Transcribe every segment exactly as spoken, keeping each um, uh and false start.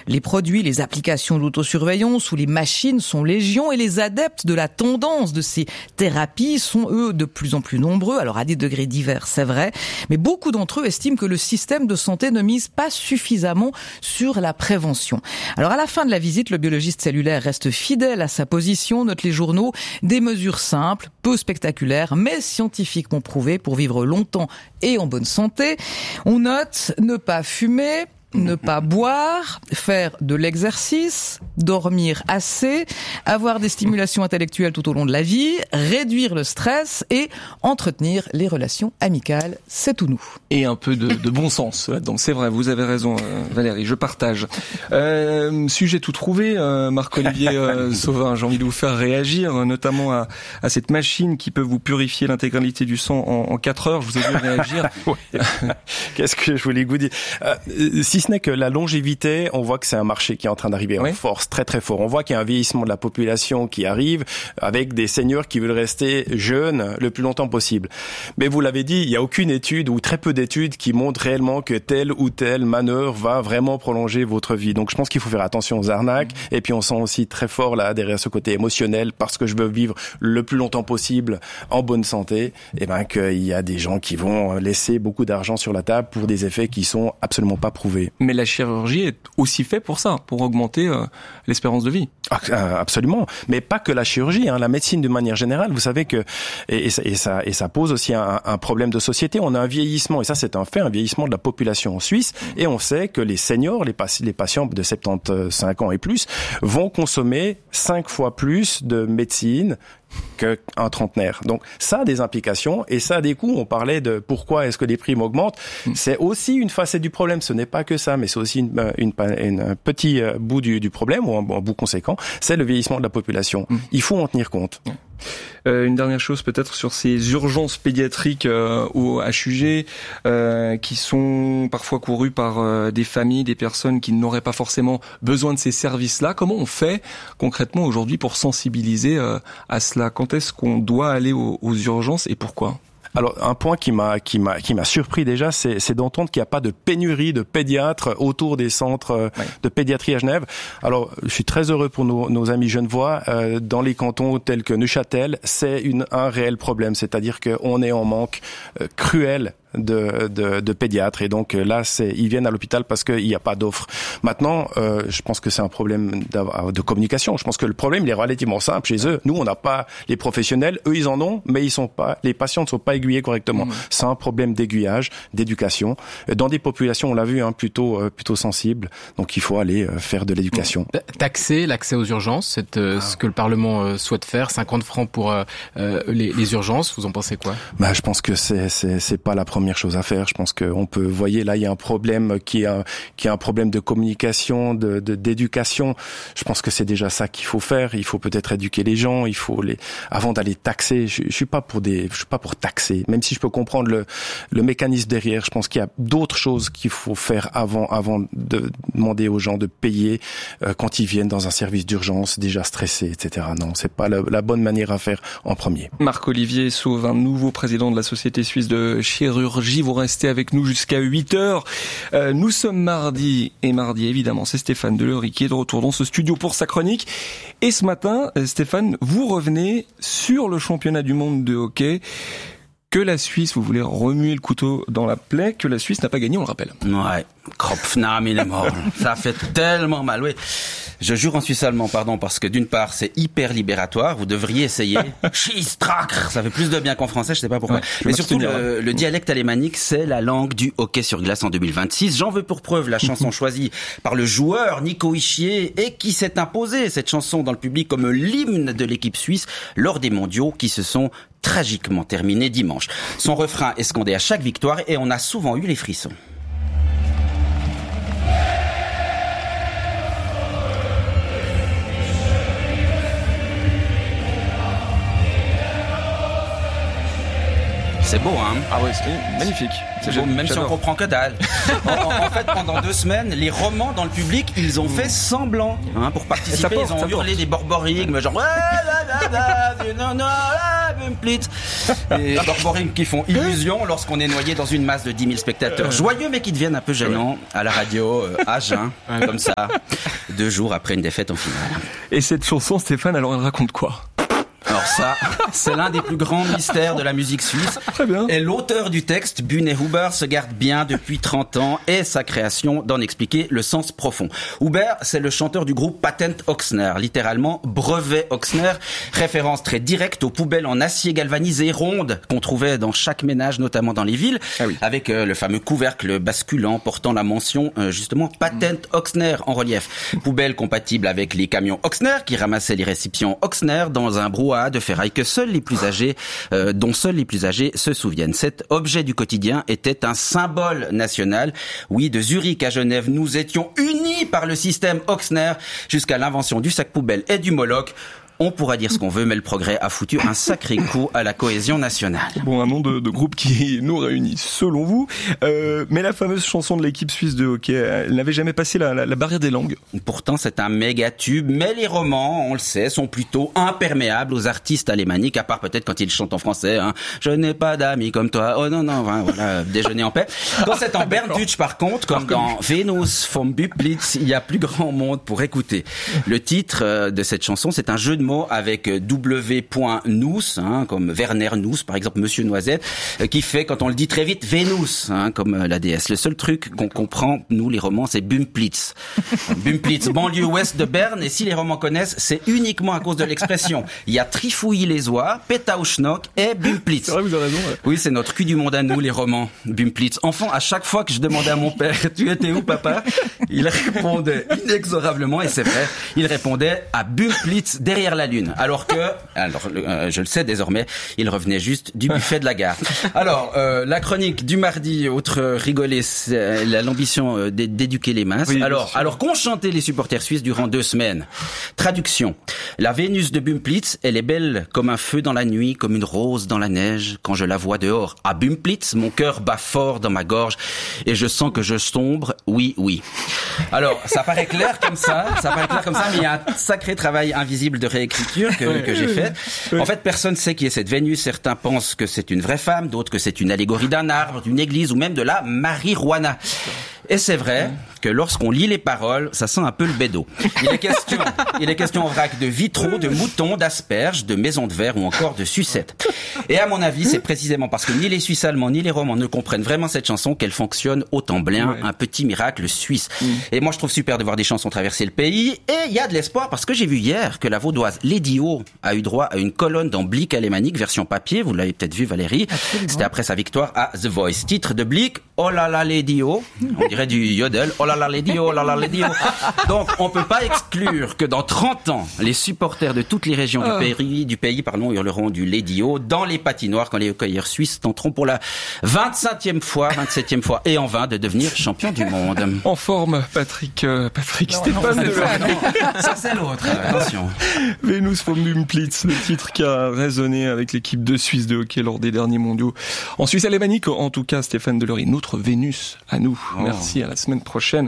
Les produits, les applications d'autosurveillance ou les machines sont légion et les adeptes de la tendance de ces thérapies sont eux de plus en plus nombreux, alors à des degrés divers, c'est vrai, mais beaucoup d'entre eux estiment que le système de santé ne mise pas suffisamment sur la prévention. Alors à la fin de la visite, le biologiste cellulaire reste fidèle à sa position, note les journaux, des mesures simples, peu spectaculaires, mais scientifiquement prouvées pour vivre longtemps et en bonne santé. On note ne pas fumer, ne pas boire, faire de l'exercice, dormir assez, avoir des stimulations intellectuelles tout au long de la vie, réduire le stress et entretenir les relations amicales. C'est tout nous. Et un peu de, de bon sens. Donc c'est vrai, vous avez raison, euh, Valérie, je partage. Euh, sujet tout trouvé, euh, Marc-Olivier euh, Sauvin, j'ai envie de vous faire réagir, notamment à, à cette machine qui peut vous purifier l'intégralité du sang en, en quatre heures. Je vous ai vu réagir. Qu'est-ce que je voulais vous dire euh, Si ce n'est que la longévité, on voit que c'est un marché qui est en train d'arriver oui. en force, très très fort. On voit qu'il y a un vieillissement de la population qui arrive avec des seniors qui veulent rester jeunes le plus longtemps possible. Mais vous l'avez dit, il n'y a aucune étude ou très peu d'études qui montrent réellement que telle ou telle manœuvre va vraiment prolonger votre vie. Donc je pense qu'il faut faire attention aux arnaques. Mmh. Et puis on sent aussi très fort là derrière ce côté émotionnel, parce que je veux vivre le plus longtemps possible en bonne santé, et ben qu'il y a des gens qui vont laisser beaucoup d'argent sur la table pour des effets qui sont absolument pas prouvés. Mais la chirurgie est aussi faite pour ça, pour augmenter euh, l'espérance de vie. Ah, absolument, mais pas que la chirurgie, hein, la médecine de manière générale. Vous savez que et, et, ça, et ça et ça pose aussi un, un problème de société. On a un vieillissement, et ça c'est un fait, un vieillissement de la population en Suisse. Et on sait que les seniors, les, les patients de soixante-quinze ans et plus, vont consommer cinq fois plus de médecine qu'un trentenaire. Donc ça a des implications et ça a des coûts. On parlait de pourquoi est-ce que les primes augmentent. Mmh. C'est aussi une facette du problème. Ce n'est pas que ça, mais c'est aussi une, une, une, un petit bout du, du problème, ou un, un bout conséquent. C'est le vieillissement de la population. Mmh. Il faut en tenir compte. Mmh. Euh, une dernière chose peut-être sur ces urgences pédiatriques euh, au H U G euh, qui sont parfois courues par euh, des familles, des personnes qui n'auraient pas forcément besoin de ces services-là. Comment on fait concrètement aujourd'hui pour sensibiliser euh, à cela ? Quand est-ce qu'on doit aller aux, aux urgences et pourquoi ? Alors, un point qui m'a qui m'a qui m'a surpris déjà, c'est c'est d'entendre qu'il n'y a pas de pénurie de pédiatres autour des centres oui. de pédiatrie à Genève. Alors, je suis très heureux pour nos, nos amis genevois. Euh, dans les cantons tels que Neuchâtel, c'est une un réel problème, c'est-à-dire qu'on est en manque euh, cruel de, de, de pédiatres, et donc là c'est ils viennent à l'hôpital parce qu'il n'y a pas d'offre. Maintenant, euh, je pense que c'est un problème de communication. Je pense que le problème il est relativement simple chez eux. Nous on n'a pas les professionnels, eux ils en ont, mais ils sont pas, les patients ne sont pas aiguillés correctement. Mmh. C'est un problème d'aiguillage, d'éducation dans des populations, on l'a vu, hein, plutôt euh, plutôt sensibles. Donc il faut aller euh, faire de l'éducation. Mmh. Taxer l'accès aux urgences, c'est euh, ah. ce que le Parlement euh, souhaite faire. cinquante francs pour euh, les, les urgences. Vous en pensez quoi ? Bah je pense que c'est c'est c'est pas la première chose à faire. Je pense qu'on peut, vous voyez, là, il y a un problème qui est un, qui est un problème de communication, de, de, d'éducation. Je pense que c'est déjà ça qu'il faut faire. Il faut peut-être éduquer les gens. Il faut les, avant d'aller taxer. Je, je suis pas pour des, je suis pas pour taxer. Même si je peux comprendre le, le mécanisme derrière. Je pense qu'il y a d'autres choses qu'il faut faire avant, avant de demander aux gens de payer euh, quand ils viennent dans un service d'urgence déjà stressés, et cetera. Non, c'est pas la, la bonne manière à faire en premier. Marc-Olivier Sauvin, nouveau président de la Société suisse de chirurgie. Vous restez avec nous jusqu'à huit heures. Euh, nous sommes mardi, et mardi, évidemment, c'est Stéphane Delory qui est de retour dans ce studio pour sa chronique. Et ce matin, Stéphane, vous revenez sur le championnat du monde de hockey. Que la Suisse, vous voulez remuer le couteau dans la plaie, que la Suisse n'a pas gagné, on le rappelle. Ouais, Kropfnam, il est mort. Ça fait tellement mal, oui. Je jure en suisse allemand, pardon, parce que d'une part, c'est hyper libératoire, vous devriez essayer. Schießtracker, ça fait plus de bien qu'en français, je sais pas pourquoi. Ouais, mais surtout, le, le dialecte alémanique, c'est la langue du hockey sur glace en deux mille vingt-six. J'en veux pour preuve la chanson choisie par le joueur Nico Hischier et qui s'est imposée, cette chanson, dans le public comme l'hymne de l'équipe suisse lors des mondiaux qui se sont tragiquement terminés dimanche. Son refrain est scandé à chaque victoire et on a souvent eu les frissons. C'est beau, hein? Ah ouais, c'est magnifique. C'est beau, même si on comprend que dalle. en, en, en fait, pendant deux semaines, les romans dans le public, ils ont fait semblant, hein, pour participer. Porte, ils ont hurlé porte. des borborigmes, genre, des borborigmes qui font illusion lorsqu'on est noyé dans une masse de dix mille spectateurs. Joyeux, mais qui deviennent un peu gênants à la radio, euh, à jeun, comme ça, deux jours après une défaite en finale. Et cette chanson, Stéphane, alors elle raconte quoi? Alors ça, c'est l'un des plus grands mystères de la musique suisse. Très bien. Et l'auteur du texte, Bune Huber, se garde bien depuis trente ans et sa création d'en expliquer le sens profond. Huber, c'est le chanteur du groupe Patent Ochsner, littéralement brevet Ochsner, référence très directe aux poubelles en acier galvanisé rondes qu'on trouvait dans chaque ménage, notamment dans les villes, ah oui. avec euh, le fameux couvercle basculant portant la mention euh, justement Patent Ochsner en relief. Poubelle compatible avec les camions Ochsner qui ramassaient les récipients Ochsner dans un brouhaha de ferraille que seuls les plus âgés, euh, dont seuls les plus âgés se souviennent. Cet objet du quotidien était un symbole national. Oui, de Zurich à Genève, nous étions unis par le système Ochsner jusqu'à l'invention du sac poubelle et du Moloch. On pourra dire ce qu'on veut, mais le progrès a foutu un sacré coup à la cohésion nationale. Bon, un nom de, de groupe qui nous réunit, selon vous. Euh, mais la fameuse chanson de l'équipe suisse de hockey, elle n'avait jamais passé la, la, la barrière des langues. Pourtant, c'est un méga tube, mais les romans, on le sait, sont plutôt imperméables aux artistes alémaniques, à part peut-être quand ils chantent en français. Hein. Je n'ai pas d'amis comme toi. Oh non, non, enfin, voilà, déjeuner en paix. Quand c'est en Berndeutsch, par contre, comme dans Venus vom Büblitz, il y a plus grand monde pour écouter. Le titre de cette chanson, c'est un jeu de mots avec W.Nous, hein, comme Werner Nous, par exemple, Monsieur Noisette, qui fait, quand on le dit très vite, Vénus, hein, comme la déesse. Le seul truc qu'on comprend, nous, les romans, c'est Bümplitz. Bümplitz, banlieue ouest de Berne, et si les romans connaissent, c'est uniquement à cause de l'expression. Il y a Trifouilly-les-Oies, Pétauschnock et Bümplitz. C'est vrai, vous avez raison. Ouais. Oui, c'est notre cul du monde à nous, les romans, Bümplitz. Enfant, à chaque fois que je demandais à mon père, tu étais où, papa? Il répondait inexorablement, et c'est vrai, il répondait à Bümplitz derrière la lune, alors que, alors euh, je le sais désormais, il revenait juste du buffet de la gare. Alors, euh, la chronique du mardi, autre rigolé, c'est l'ambition euh, d'éduquer les masses. Oui, alors, alors qu'ont chanté les supporters suisses durant deux semaines. Traduction. La Vénus de Bümplitz, elle est belle comme un feu dans la nuit, comme une rose dans la neige. Quand je la vois dehors à Bümplitz, mon cœur bat fort dans ma gorge et je sens que je sombre. Oui, oui. Alors, ça paraît clair comme ça, ça paraît clair comme ça, mais il y a un sacré travail invisible de réécriture que, que j'ai fait. En fait, personne ne sait qui est cette Vénus. Certains pensent que c'est une vraie femme, d'autres que c'est une allégorie d'un arbre, d'une église ou même de la marijuana. Et c'est vrai que lorsqu'on lit les paroles, ça sent un peu le bédo. Il est question, il est question en vrac de vitraux, de moutons, d'asperges, de maisons de verre ou encore de sucettes. Et à mon avis, c'est précisément parce que ni les Suisses allemands ni les Romands ne comprennent vraiment cette chanson qu'elle fonctionne autant bien, ouais. Un petit miracle suisse. Mmh. Et moi, je trouve super de voir des chansons traverser le pays. Et il y a de l'espoir parce que j'ai vu hier que la vaudoise Lady O a eu droit à une colonne dans Blick alémanique version papier. Vous l'avez peut-être vu, Valérie. Absolument. C'était après sa victoire à The Voice. Titre de Blick, oh là là Lady O. On dirait du yodel. Oh là là Lady O, oh là là Lady O. Donc, on peut pas exclure que dans trente ans, les supporters de toutes les régions oh. du pays, du pays, pardon, hurleront du Lady O dans les patinoires quand les hockeyeurs suisses tenteront pour la vingt-cinquième fois, vingt-septième fois et en vain de devenir champion du monde. En forme, Patrick, euh, Patrick non, Stéphane. Non, de ça, non, ça c'est l'autre. Attention. Venus vom Bümplitz, le titre qui a résonné avec l'équipe de Suisse de hockey lors des derniers mondiaux. En Suisse alémanique, en tout cas, Stéphane Delory, notre Vénus à nous. Oh. Merci, à la semaine prochaine.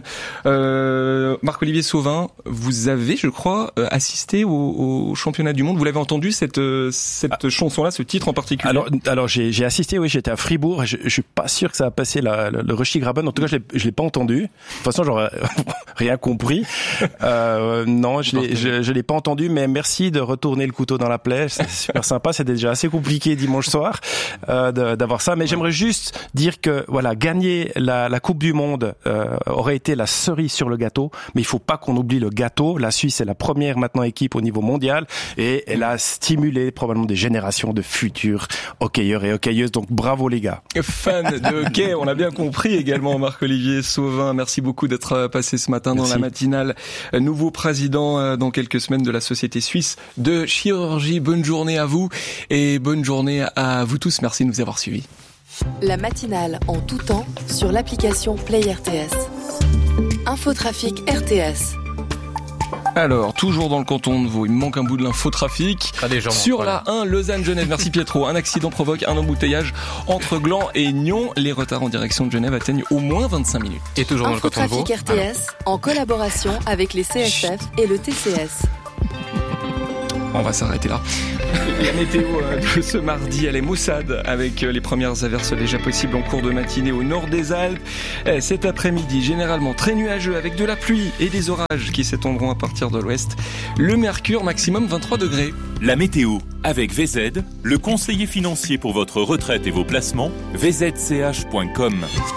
Euh, Marc-Olivier Sauvin, vous avez, je crois, assisté au, au championnat du monde. Vous l'avez entendu, cette, cette ah. chanson-là, ce titre en particulier? Alors, alors j'ai, j'ai assisté, oui, j'étais à Fribourg. Je, je suis pas sûr que ça a passé la, le, le Rushdie-Graben. En tout cas, je l'ai, je l'ai pas entendu. De toute façon, j'aurais rien compris. Euh, non, je l'ai, je, je l'ai pas entendu, mais merci de retourner le couteau dans la plaie. C'est super sympa. C'était déjà assez compliqué dimanche soir, euh, de, d'avoir ça. Mais ouais. J'aimerais juste dire que, voilà, gagner la, la Coupe du Monde, euh, aurait été la cerise sur le gâteau. Mais il faut pas qu'on oublie le gâteau. La Suisse est la première maintenant équipe au niveau mondial et elle a stimulé probablement des générations de futurs hockeyeurs et hockeyeuses. Donc bravo les gars. Fan de hockey, on l'a bien compris également. Marc-Olivier Sauvin, merci beaucoup d'être passé ce matin merci. Dans la matinale. Nouveau président dans quelques semaines de la Société suisse de chirurgie. Bonne journée à vous et bonne journée à vous tous. Merci de nous avoir suivis. La matinale en tout temps sur l'application Play R T S. Infotrafic R T S. Alors, toujours dans le canton de Vaud, il me manque un bout de l'infotrafic. Sur la un, Lausanne-Genève, merci Pietro, un accident provoque un embouteillage entre Gland et Nyon. Les retards en direction de Genève atteignent au moins vingt-cinq minutes. Et toujours dans le canton de Vaud. Infotrafic R T S, en collaboration avec les C S F et le T C S. On va s'arrêter là. La météo de ce mardi, elle est maussade avec les premières averses déjà possibles en cours de matinée au nord des Alpes. Cet après-midi, généralement très nuageux avec de la pluie et des orages qui s'étendront à partir de l'ouest. Le mercure maximum vingt-trois degrés. La météo avec V Z, le conseiller financier pour votre retraite et vos placements, v z c h point com.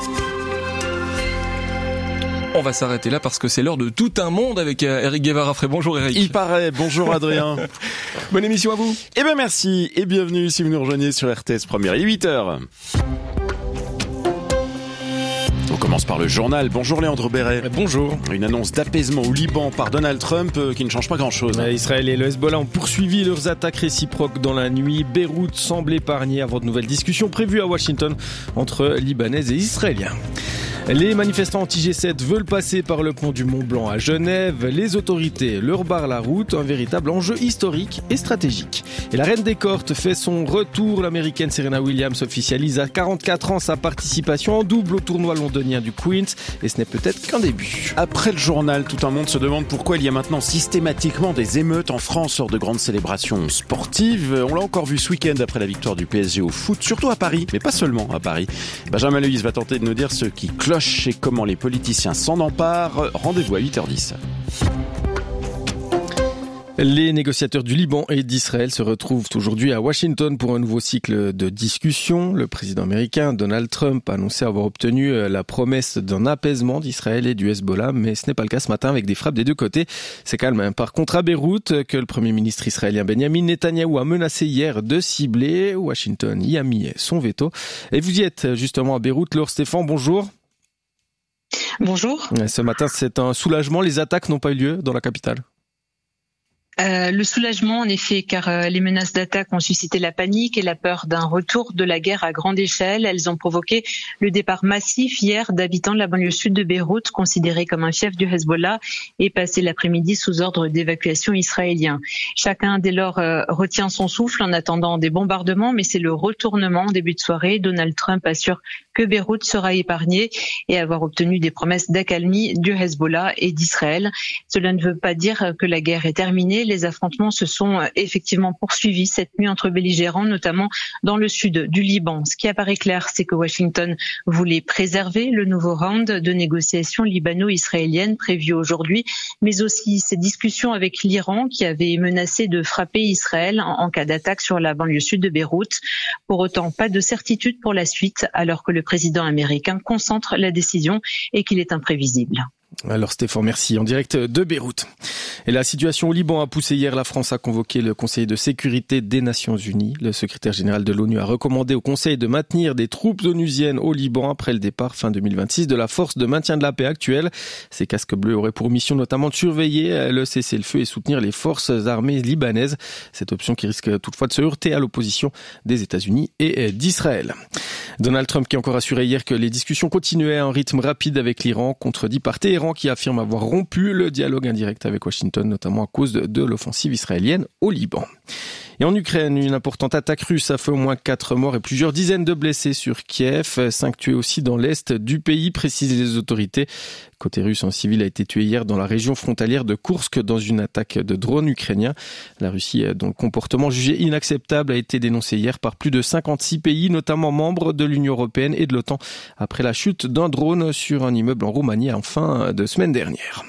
On va s'arrêter là parce que c'est l'heure de tout un monde avec Eric Guevara-Frey. Bonjour Eric. Il paraît. Bonjour Adrien. Bonne émission à vous. Eh ben merci et bienvenue si vous nous rejoignez sur R T S Première. Il est huit heures. On commence par le journal. Bonjour Léandre Béret. Bonjour. Une annonce d'apaisement au Liban par Donald Trump euh, qui ne change pas grand-chose. Israël et le Hezbollah ont poursuivi leurs attaques réciproques dans la nuit. Beyrouth semble épargnée avant de nouvelles discussions prévues à Washington entre Libanais et Israéliens. Les manifestants anti-G sept veulent passer par le pont du Mont Blanc à Genève. Les autorités leur barrent la route, un véritable enjeu historique et stratégique. Et la reine des Cortes fait son retour. L'américaine Serena Williams officialise à quarante-quatre ans sa participation en double au tournoi londonien du Queen's. Et ce n'est peut-être qu'un début. Après le journal, tout un monde se demande pourquoi il y a maintenant systématiquement des émeutes en France lors de grandes célébrations sportives. On l'a encore vu ce week-end après la victoire du P S G au foot, surtout à Paris, mais pas seulement à Paris. Benjamin Levis va tenter de nous dire ce qui cloche et comment les politiciens s'en emparent. Rendez-vous à huit heures dix. Les négociateurs du Liban et d'Israël se retrouvent aujourd'hui à Washington pour un nouveau cycle de discussions. Le président américain Donald Trump a annoncé avoir obtenu la promesse d'un apaisement d'Israël et du Hezbollah, mais ce n'est pas le cas ce matin avec des frappes des deux côtés. C'est calme. Par contre, à Beyrouth, que le premier ministre israélien Benjamin Netanyahou a menacé hier de cibler, Washington y a mis son veto. Et vous y êtes justement à Beyrouth. Laure Stéphane, bonjour. Bonjour. Ce matin, c'est un soulagement. Les attaques n'ont pas eu lieu dans la capitale. Euh, le soulagement, en effet, car euh, les menaces d'attaque ont suscité la panique et la peur d'un retour de la guerre à grande échelle. Elles ont provoqué le départ massif hier d'habitants de la banlieue sud de Beyrouth, considérés comme un fief du Hezbollah, et passé l'après-midi sous ordre d'évacuation israélien. Chacun, dès lors, euh, retient son souffle en attendant des bombardements, mais c'est le retournement en début de soirée. Donald Trump assure que Beyrouth sera épargnée et avoir obtenu des promesses d'accalmie du Hezbollah et d'Israël. Cela ne veut pas dire que la guerre est terminée. Les affrontements se sont effectivement poursuivis cette nuit entre belligérants, notamment dans le sud du Liban. Ce qui apparaît clair, c'est que Washington voulait préserver le nouveau round de négociations libano-israéliennes prévu aujourd'hui, mais aussi ces discussions avec l'Iran qui avait menacé de frapper Israël en cas d'attaque sur la banlieue sud de Beyrouth. Pour autant, pas de certitude pour la suite, alors que le président américain concentre la décision et qu'il est imprévisible. Alors Stéphane, merci. En direct de Beyrouth. Et la situation au Liban a poussé hier la France à convoquer le Conseil de sécurité des Nations Unies. Le secrétaire général de l'ONU a recommandé au Conseil de maintenir des troupes onusiennes au Liban après le départ fin deux mille vingt-six de la force de maintien de la paix actuelle. Ces casques bleus auraient pour mission notamment de surveiller le cessez-le-feu et soutenir les forces armées libanaises. Cette option qui risque toutefois de se heurter à l'opposition des États-Unis et d'Israël. Donald Trump qui a encore assuré hier que les discussions continuaient à un rythme rapide avec l'Iran, contredit par Téhéran qui affirme avoir rompu le dialogue indirect avec Washington, notamment à cause de, de l'offensive israélienne au Liban. Et en Ukraine, une importante attaque russe a fait au moins quatre morts et plusieurs dizaines de blessés sur Kiev. Cinq tués aussi dans l'est du pays, précisent les autorités. Côté russe, un civil a été tué hier dans la région frontalière de Koursk dans une attaque de drone ukrainien. La Russie, dont le comportement jugé inacceptable, a été dénoncé hier par plus de cinquante-six pays, notamment membres de l'Union européenne et de l'OTAN, après la chute d'un drone sur un immeuble en Roumanie en fin de semaine dernière.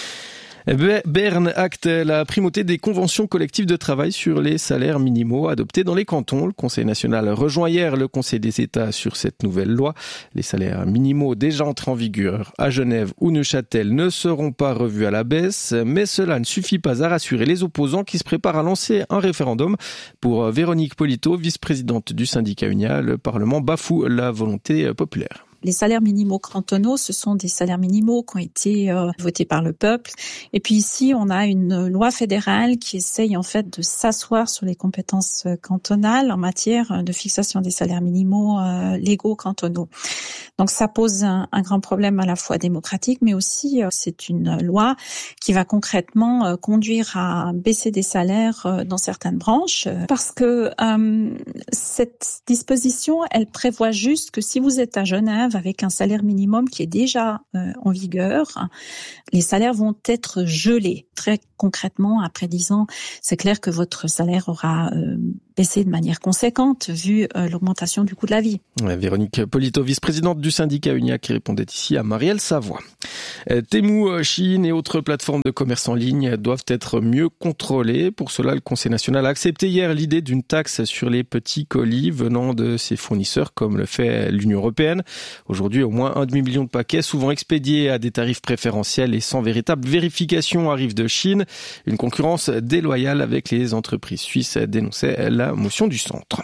Berne acte la primauté des conventions collectives de travail sur les salaires minimaux adoptées dans les cantons. Le Conseil national rejoint hier le Conseil des États sur cette nouvelle loi. Les salaires minimaux déjà entrés en vigueur à Genève ou Neuchâtel ne seront pas revus à la baisse, mais cela ne suffit pas à rassurer les opposants qui se préparent à lancer un référendum. Pour Véronique Polito, vice-présidente du syndicat U N I A, le Parlement bafoue la volonté populaire. Les salaires minimaux cantonaux, ce sont des salaires minimaux qui ont été euh, votés par le peuple. Et puis ici, on a une loi fédérale qui essaye en fait de s'asseoir sur les compétences cantonales en matière de fixation des salaires minimaux euh, légaux cantonaux. Donc ça pose un, un grand problème à la fois démocratique, mais aussi euh, c'est une loi qui va concrètement euh, conduire à baisser des salaires euh, dans certaines branches, euh, parce que euh, cette disposition, elle prévoit juste que si vous êtes à Genève avec un salaire minimum qui est déjà euh, en vigueur, les salaires vont être gelés. Très concrètement, après dix ans, c'est clair que votre salaire aura euh, baissé de manière conséquente vu euh, l'augmentation du coût de la vie. Ouais, Véronique Polito, vice-présidente du syndicat Unia, qui répondait ici à Marielle Savoie. Euh, Temu, Chine et autres plateformes de commerce en ligne doivent être mieux contrôlées. Pour cela, le Conseil national a accepté hier l'idée d'une taxe sur les petits colis venant de ses fournisseurs, comme le fait l'Union européenne. Aujourd'hui, au moins un demi-million de paquets, souvent expédiés à des tarifs préférentiels et sans véritable vérification, arrivent de Chine. Une concurrence déloyale avec les entreprises suisses, dénonçait la motion du centre.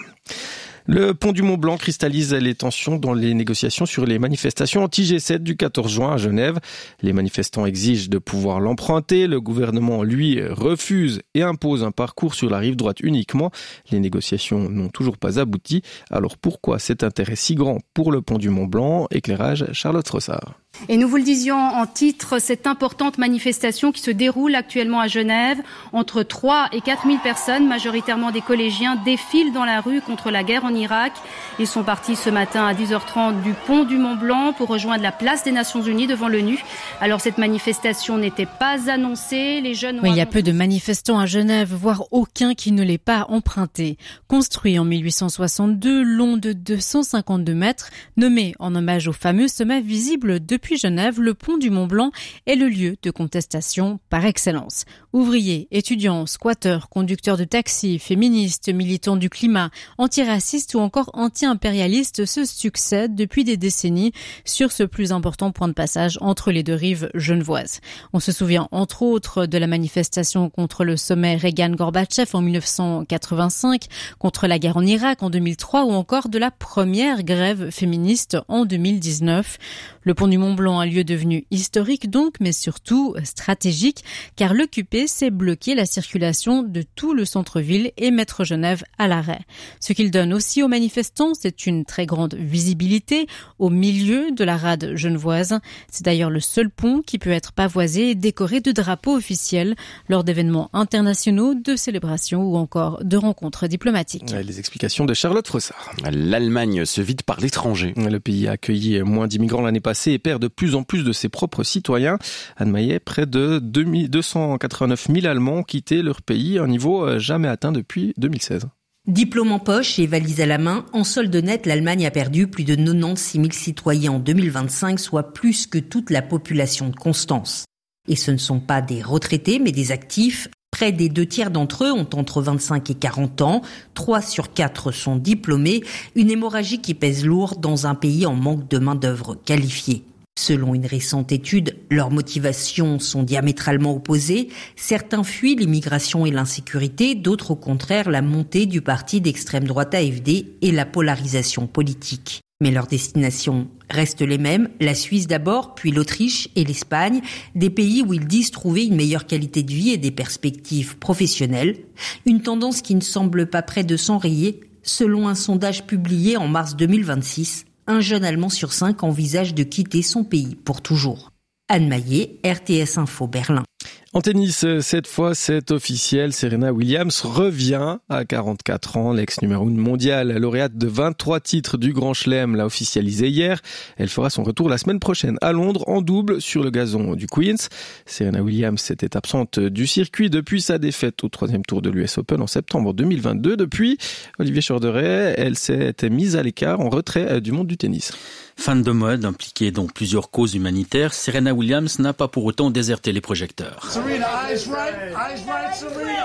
Le pont du Mont-Blanc cristallise les tensions dans les négociations sur les manifestations anti-G sept du quatorze juin à Genève. Les manifestants exigent de pouvoir l'emprunter. Le gouvernement, lui, refuse et impose un parcours sur la rive droite uniquement. Les négociations n'ont toujours pas abouti. Alors pourquoi cet intérêt si grand pour le pont du Mont-Blanc? Éclairage, Charlotte Frossard. Et nous vous le disions en titre, cette importante manifestation qui se déroule actuellement à Genève, entre trois et quatre mille personnes, majoritairement des collégiens, défilent dans la rue contre la guerre en Irak. Ils sont partis ce matin à dix heures trente du pont du Mont-Blanc pour rejoindre la place des Nations Unies devant l'ONU. Alors cette manifestation n'était pas annoncée. Les jeunes ont oui, il y a peu de manifestants à Genève, voire aucun qui ne l'ait pas emprunté. Construit en mille huit cent soixante-deux, long de deux cent cinquante-deux mètres, nommé en hommage au fameux sommet visible de Depuis Genève, le pont du Mont-Blanc est le lieu de contestation par excellence. Ouvriers, étudiants, squatteurs, conducteurs de taxis, féministes, militants du climat, antiracistes ou encore anti-impérialistes se succèdent depuis des décennies sur ce plus important point de passage entre les deux rives genevoises. On se souvient entre autres de la manifestation contre le sommet Reagan-Gorbatchev en mille neuf cent quatre-vingt-cinq, contre la guerre en Irak en deux mille trois ou encore de la première grève féministe en deux mille dix-neuf. Le pont du Mont-Blanc, un lieu devenu historique donc, mais surtout stratégique, car l'occuper, c'est bloquer la circulation de tout le centre-ville et mettre Genève à l'arrêt. Ce qu'il donne aussi aux manifestants, c'est une très grande visibilité au milieu de la rade genevoise. C'est d'ailleurs le seul pont qui peut être pavoisé et décoré de drapeaux officiels lors d'événements internationaux, de célébrations ou encore de rencontres diplomatiques. Les explications de Charlotte Frossard. L'Allemagne se vide par l'étranger. Le pays a accueilli moins d'immigrants l'année passée et perd de plus en plus de ses propres citoyens. Anne Maillet, près de deux cent quatre-vingt-neuf mille Allemands ont quitté leur pays, un niveau jamais atteint depuis deux mille seize. Diplôme en poche et valise à la main, en solde net, l'Allemagne a perdu plus de quatre-vingt-seize mille citoyens en deux mille vingt-cinq, soit plus que toute la population de Constance. Et ce ne sont pas des retraités, mais des actifs. Près des deux tiers d'entre eux ont entre vingt-cinq et quarante ans, trois sur quatre sont diplômés, une hémorragie qui pèse lourd dans un pays en manque de main-d'œuvre qualifiée. Selon une récente étude, leurs motivations sont diamétralement opposées. Certains fuient l'immigration et l'insécurité, d'autres au contraire la montée du parti d'extrême droite A F D et la polarisation politique. Mais leurs destinations restent les mêmes, la Suisse d'abord, puis l'Autriche et l'Espagne, des pays où ils disent trouver une meilleure qualité de vie et des perspectives professionnelles. Une tendance qui ne semble pas près de s'enrayer. Selon un sondage publié en mars deux mille vingt-six, un jeune Allemand sur cinq envisage de quitter son pays pour toujours. Anne Maillet, R T S Info Berlin. En tennis, cette fois, c'est officiel. Serena Williams revient à quarante-quatre ans. L'ex-numéro un mondial, lauréate de vingt-trois titres du Grand Chelem, l'a officialisé hier. Elle fera son retour la semaine prochaine à Londres en double sur le gazon du Queens. Serena Williams était absente du circuit depuis sa défaite au troisième tour de l'U S Open en septembre deux mille vingt-deux. Depuis, Olivier Chorderet, elle s'est mise à l'écart, en retrait du monde du tennis. Fan de mode, impliquée dans plusieurs causes humanitaires, Serena Williams n'a pas pour autant déserté les projecteurs. Serena, eyes right, eyes right, Serena.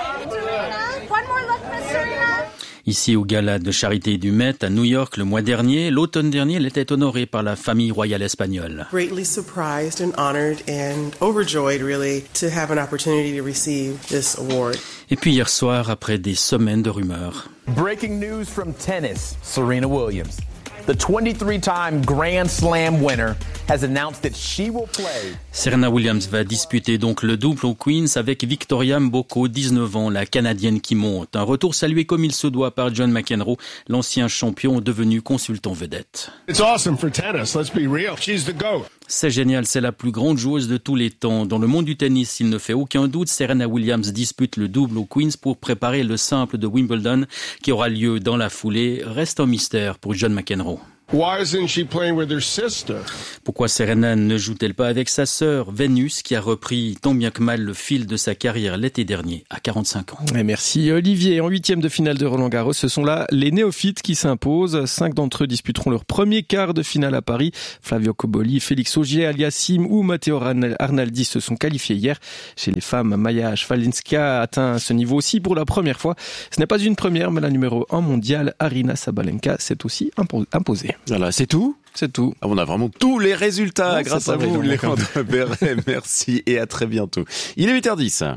One more look, Miss Serena. Ici au gala de charité du Met à New York le mois dernier, l'automne dernier, elle était honorée par la famille royale espagnole. Greatly surprised and honored and overjoyed really to have an opportunity to receive this award. Et puis hier soir, après des semaines de rumeurs. Breaking news from tennis, Serena Williams. the twenty-three-time Grand Slam winner, has announced that she will play. Serena Williams va disputer donc le double au Queens avec Victoria Mboko, dix-neuf ans, la Canadienne qui monte. Un retour salué comme il se doit par John McEnroe, l'ancien champion devenu consultant vedette. It's awesome for tennis, let's be real. She's the GOAT. C'est génial, c'est la plus grande joueuse de tous les temps. Dans le monde du tennis, il ne fait aucun doute, Serena Williams dispute le double au Queens pour préparer le simple de Wimbledon qui aura lieu dans la foulée. Reste un mystère pour John McEnroe. Why isn't she playing with her sister? Pourquoi Serena ne joue-t-elle pas avec sa sœur, Vénus, qui a repris tant bien que mal le fil de sa carrière l'été dernier, à quarante-cinq ans? Et merci Olivier. En huitième de finale de Roland-Garros, ce sont là les néophytes qui s'imposent. Cinq d'entre eux disputeront leur premier quart de finale à Paris. Flavio Cobolli, Félix Auger-Aliassime ou Matteo Arnaldi se sont qualifiés hier. Chez les femmes, Maja Szwalinska a atteint ce niveau aussi pour la première fois. Ce n'est pas une première, mais la numéro un mondiale, Aryna Sabalenka, s'est aussi imposée. Voilà, c'est tout. C'est tout. Ah, on a vraiment tous les résultats non, grâce à vous, Léandre Perret. Merci et à très bientôt. Il est huit heures dix.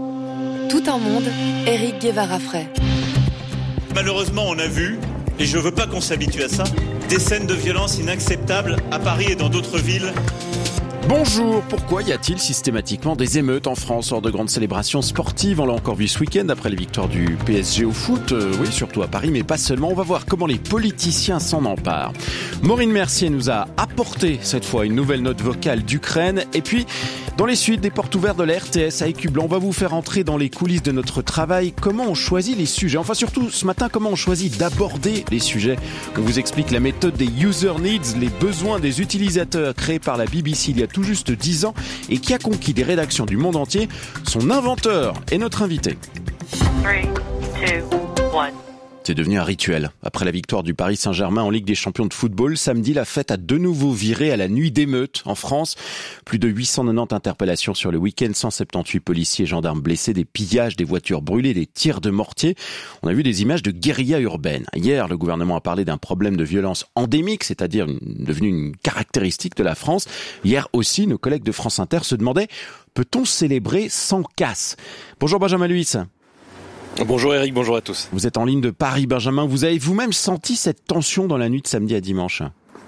Tout un monde, Éric Guevara-Frey. Malheureusement, on a vu, et je veux pas qu'on s'habitue à ça, des scènes de violence inacceptables à Paris et dans d'autres villes. Bonjour, pourquoi y a-t-il systématiquement des émeutes en France lors de grandes célébrations sportives? On l'a encore vu ce week-end après les victoires du P S G au foot, euh, oui, surtout à Paris, mais pas seulement. On va voir comment les politiciens s'en emparent. Maureen Mercier nous a apporté cette fois une nouvelle note vocale d'Ukraine. Et puis, dans les suites des portes ouvertes de la R T S à Écublanc, on va vous faire entrer dans les coulisses de notre travail. Comment on choisit les sujets? Enfin, surtout, ce matin, comment on choisit d'aborder les sujets? On vous explique la méthode des user needs, les besoins des utilisateurs créés par la B B C il y a tout juste dix ans et qui a conquis des rédactions du monde entier. Son inventeur est notre invité. three, two, one. C'est devenu un rituel. Après la victoire du Paris Saint-Germain en Ligue des Champions de football, samedi, la fête a de nouveau viré à la nuit d'émeutes en France. Plus de huit cent quatre-vingt-dix interpellations sur le week-end, cent soixante-dix-huit policiers et gendarmes blessés, des pillages, des voitures brûlées, des tirs de mortier. On a vu des images de guérilla urbaine. Hier, le gouvernement a parlé d'un problème de violence endémique, c'est-à-dire devenu une caractéristique de la France. Hier aussi, nos collègues de France Inter se demandaient, peut-on célébrer sans casse? Bonjour Benjamin Luis. Bonjour Eric, bonjour à tous. Vous êtes en ligne de Paris, Benjamin. Vous avez vous-même senti cette tension dans la nuit de samedi à dimanche?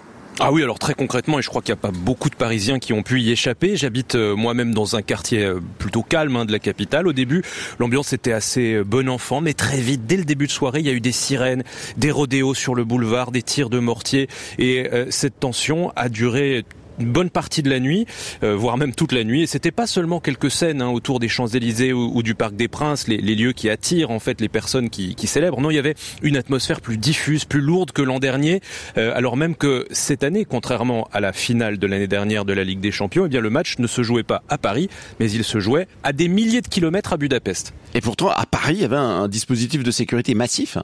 Ah oui, alors très concrètement, et je crois qu'il n'y a pas beaucoup de Parisiens qui ont pu y échapper. J'habite euh, moi-même dans un quartier euh, plutôt calme hein, de la capitale. Au début, l'ambiance était assez euh, bon enfant, mais très vite, dès le début de soirée, il y a eu des sirènes, des rodéos sur le boulevard, des tirs de mortier. Et euh, cette tension a duré une bonne partie de la nuit, euh, voire même toute la nuit. Et c'était pas seulement quelques scènes hein, autour des Champs-Élysées ou, ou du Parc des Princes, les, les lieux qui attirent en fait les personnes qui, qui célèbrent. Non, il y avait une atmosphère plus diffuse, plus lourde que l'an dernier. Euh, alors même que cette année, contrairement à la finale de l'année dernière de la Ligue des Champions, eh bien le match ne se jouait pas à Paris, mais il se jouait à des milliers de kilomètres à Budapest. Et pourtant, à Paris, il y avait un, un dispositif de sécurité massif.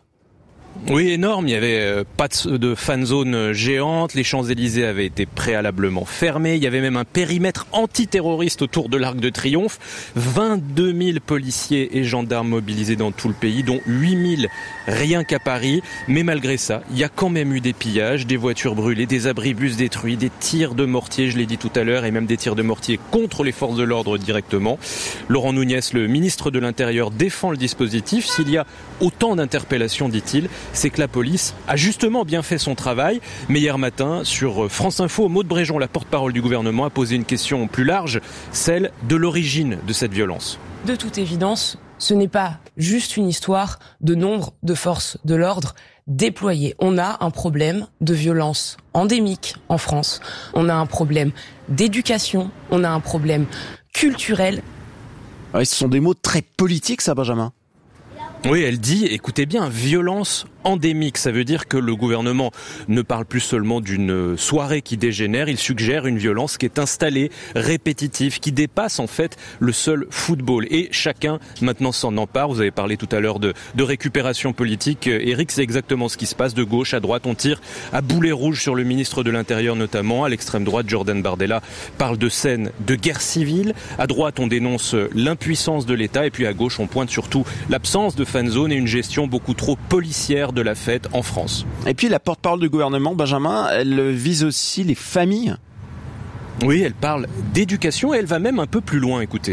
Oui, énorme. Il y avait euh, pas de, de fan zone géante. Les Champs-Élysées avaient été préalablement fermés. Il y avait même un périmètre antiterroriste autour de l'Arc de Triomphe. vingt-deux mille policiers et gendarmes mobilisés dans tout le pays, dont huit mille rien qu'à Paris. Mais malgré ça, il y a quand même eu des pillages, des voitures brûlées, des abribus détruits, des tirs de mortier, je l'ai dit tout à l'heure, et même des tirs de mortier contre les forces de l'ordre directement. Laurent Nunez, le ministre de l'Intérieur, défend le dispositif. S'il y a autant d'interpellations, dit-il, c'est que la police a justement bien fait son travail. Mais hier matin, sur France Info, Maud Bréjon, la porte-parole du gouvernement, a posé une question plus large, celle de l'origine de cette violence. De toute évidence, ce n'est pas juste une histoire de nombre de forces de l'ordre déployées. On a un problème de violence endémique en France. On a un problème d'éducation. On a un problème culturel. Ouais, ce sont des mots très politiques, ça, Benjamin. Oui, elle dit, écoutez bien, violence endémique. Ça veut dire que le gouvernement ne parle plus seulement d'une soirée qui dégénère, il suggère une violence qui est installée, répétitive, qui dépasse en fait le seul football. Et chacun maintenant s'en empare. Vous avez parlé tout à l'heure de, de récupération politique. Eric, c'est exactement ce qui se passe. De gauche à droite, on tire à boulet rouge sur le ministre de l'Intérieur notamment. À l'extrême droite, Jordan Bardella parle de scènes de guerre civile. À droite, on dénonce l'impuissance de l'État. Et puis à gauche, on pointe surtout l'absence de fan zone et une gestion beaucoup trop policière de la fête en France. Et puis la porte-parole du gouvernement, Benjamin, elle vise aussi les familles. Oui, elle parle d'éducation et elle va même un peu plus loin, écoutez.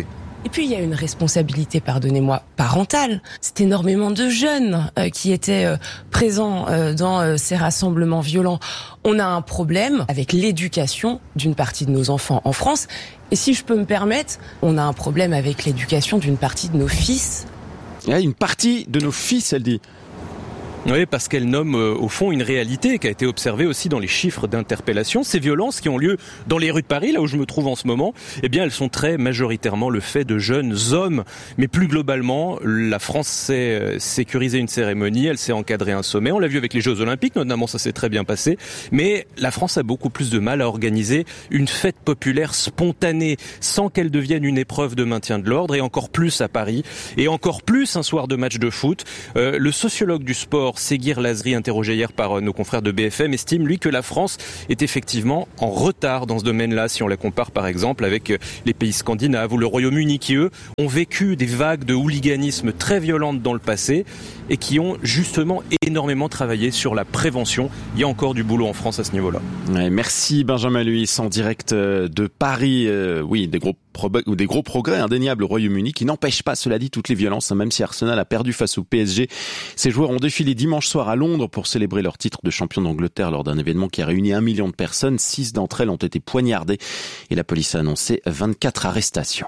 Et puis il y a une responsabilité, pardonnez-moi, parentale. C'est énormément de jeunes euh, qui étaient euh, présents euh, dans euh, ces rassemblements violents. On a un problème avec l'éducation d'une partie de nos enfants en France. Et si je peux me permettre, on a un problème avec l'éducation d'une partie de nos fils. Il y a une partie de nos fils, elle dit. Oui, parce qu'elle nomme euh, au fond une réalité qui a été observée aussi dans les chiffres d'interpellation. Ces violences qui ont lieu dans les rues de Paris, là où je me trouve en ce moment, eh bien, elles sont très majoritairement le fait de jeunes hommes. Mais plus globalement, la France sait sécuriser une cérémonie, elle sait encadrer un sommet. On l'a vu avec les Jeux Olympiques, notamment, ça s'est très bien passé. Mais la France a beaucoup plus de mal à organiser une fête populaire spontanée, sans qu'elle devienne une épreuve de maintien de l'ordre, et encore plus à Paris, et encore plus un soir de match de foot. Euh, le sociologue du sport, Seguir Lazri, interrogé hier par nos confrères de B F M, estime lui que la France est effectivement en retard dans ce domaine-là, si on la compare par exemple avec les pays scandinaves ou le Royaume-Uni qui, eux, ont vécu des vagues de hooliganisme très violentes dans le passé et qui ont justement énormément travaillé sur la prévention. Il y a encore du boulot en France à ce niveau-là. Ouais, merci Benjamin Luis, en direct de Paris. Euh, oui, des gros, pro- ou des gros progrès indéniables au Royaume-Uni qui n'empêchent pas, cela dit, toutes les violences, même si Arsenal a perdu face au P S G. Ces joueurs ont défilé dimanche soir à Londres pour célébrer leur titre de champion d'Angleterre lors d'un événement qui a réuni un million de personnes. Six d'entre elles ont été poignardées et la police a annoncé vingt-quatre arrestations.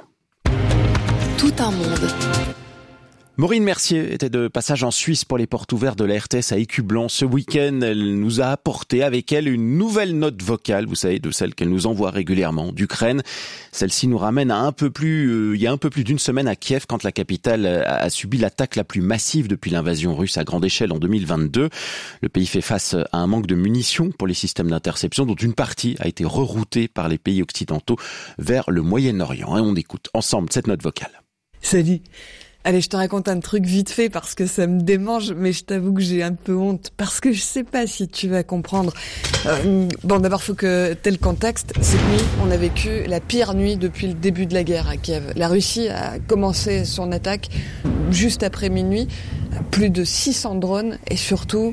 Tout un monde. Maureen Mercier était de passage en Suisse pour les portes ouvertes de la R T S à Écublens. Ce week-end, elle nous a apporté avec elle une nouvelle note vocale, vous savez, de celle qu'elle nous envoie régulièrement d'Ukraine. Celle-ci nous ramène à un peu plus, euh, il y a un peu plus d'une semaine à Kiev, quand la capitale a, a subi l'attaque la plus massive depuis l'invasion russe à grande échelle en deux mille vingt-deux. Le pays fait face à un manque de munitions pour les systèmes d'interception, dont une partie a été reroutée par les pays occidentaux vers le Moyen-Orient. Et on écoute ensemble cette note vocale. Salut. Allez, je te raconte un truc vite fait parce que ça me démange, mais je t'avoue que j'ai un peu honte parce que je sais pas si tu vas comprendre. Euh, bon, d'abord, faut que t'aies le contexte. Cette nuit, on a vécu la pire nuit depuis le début de la guerre à Kiev. La Russie a commencé son attaque juste après minuit. Plus de six cents drones et surtout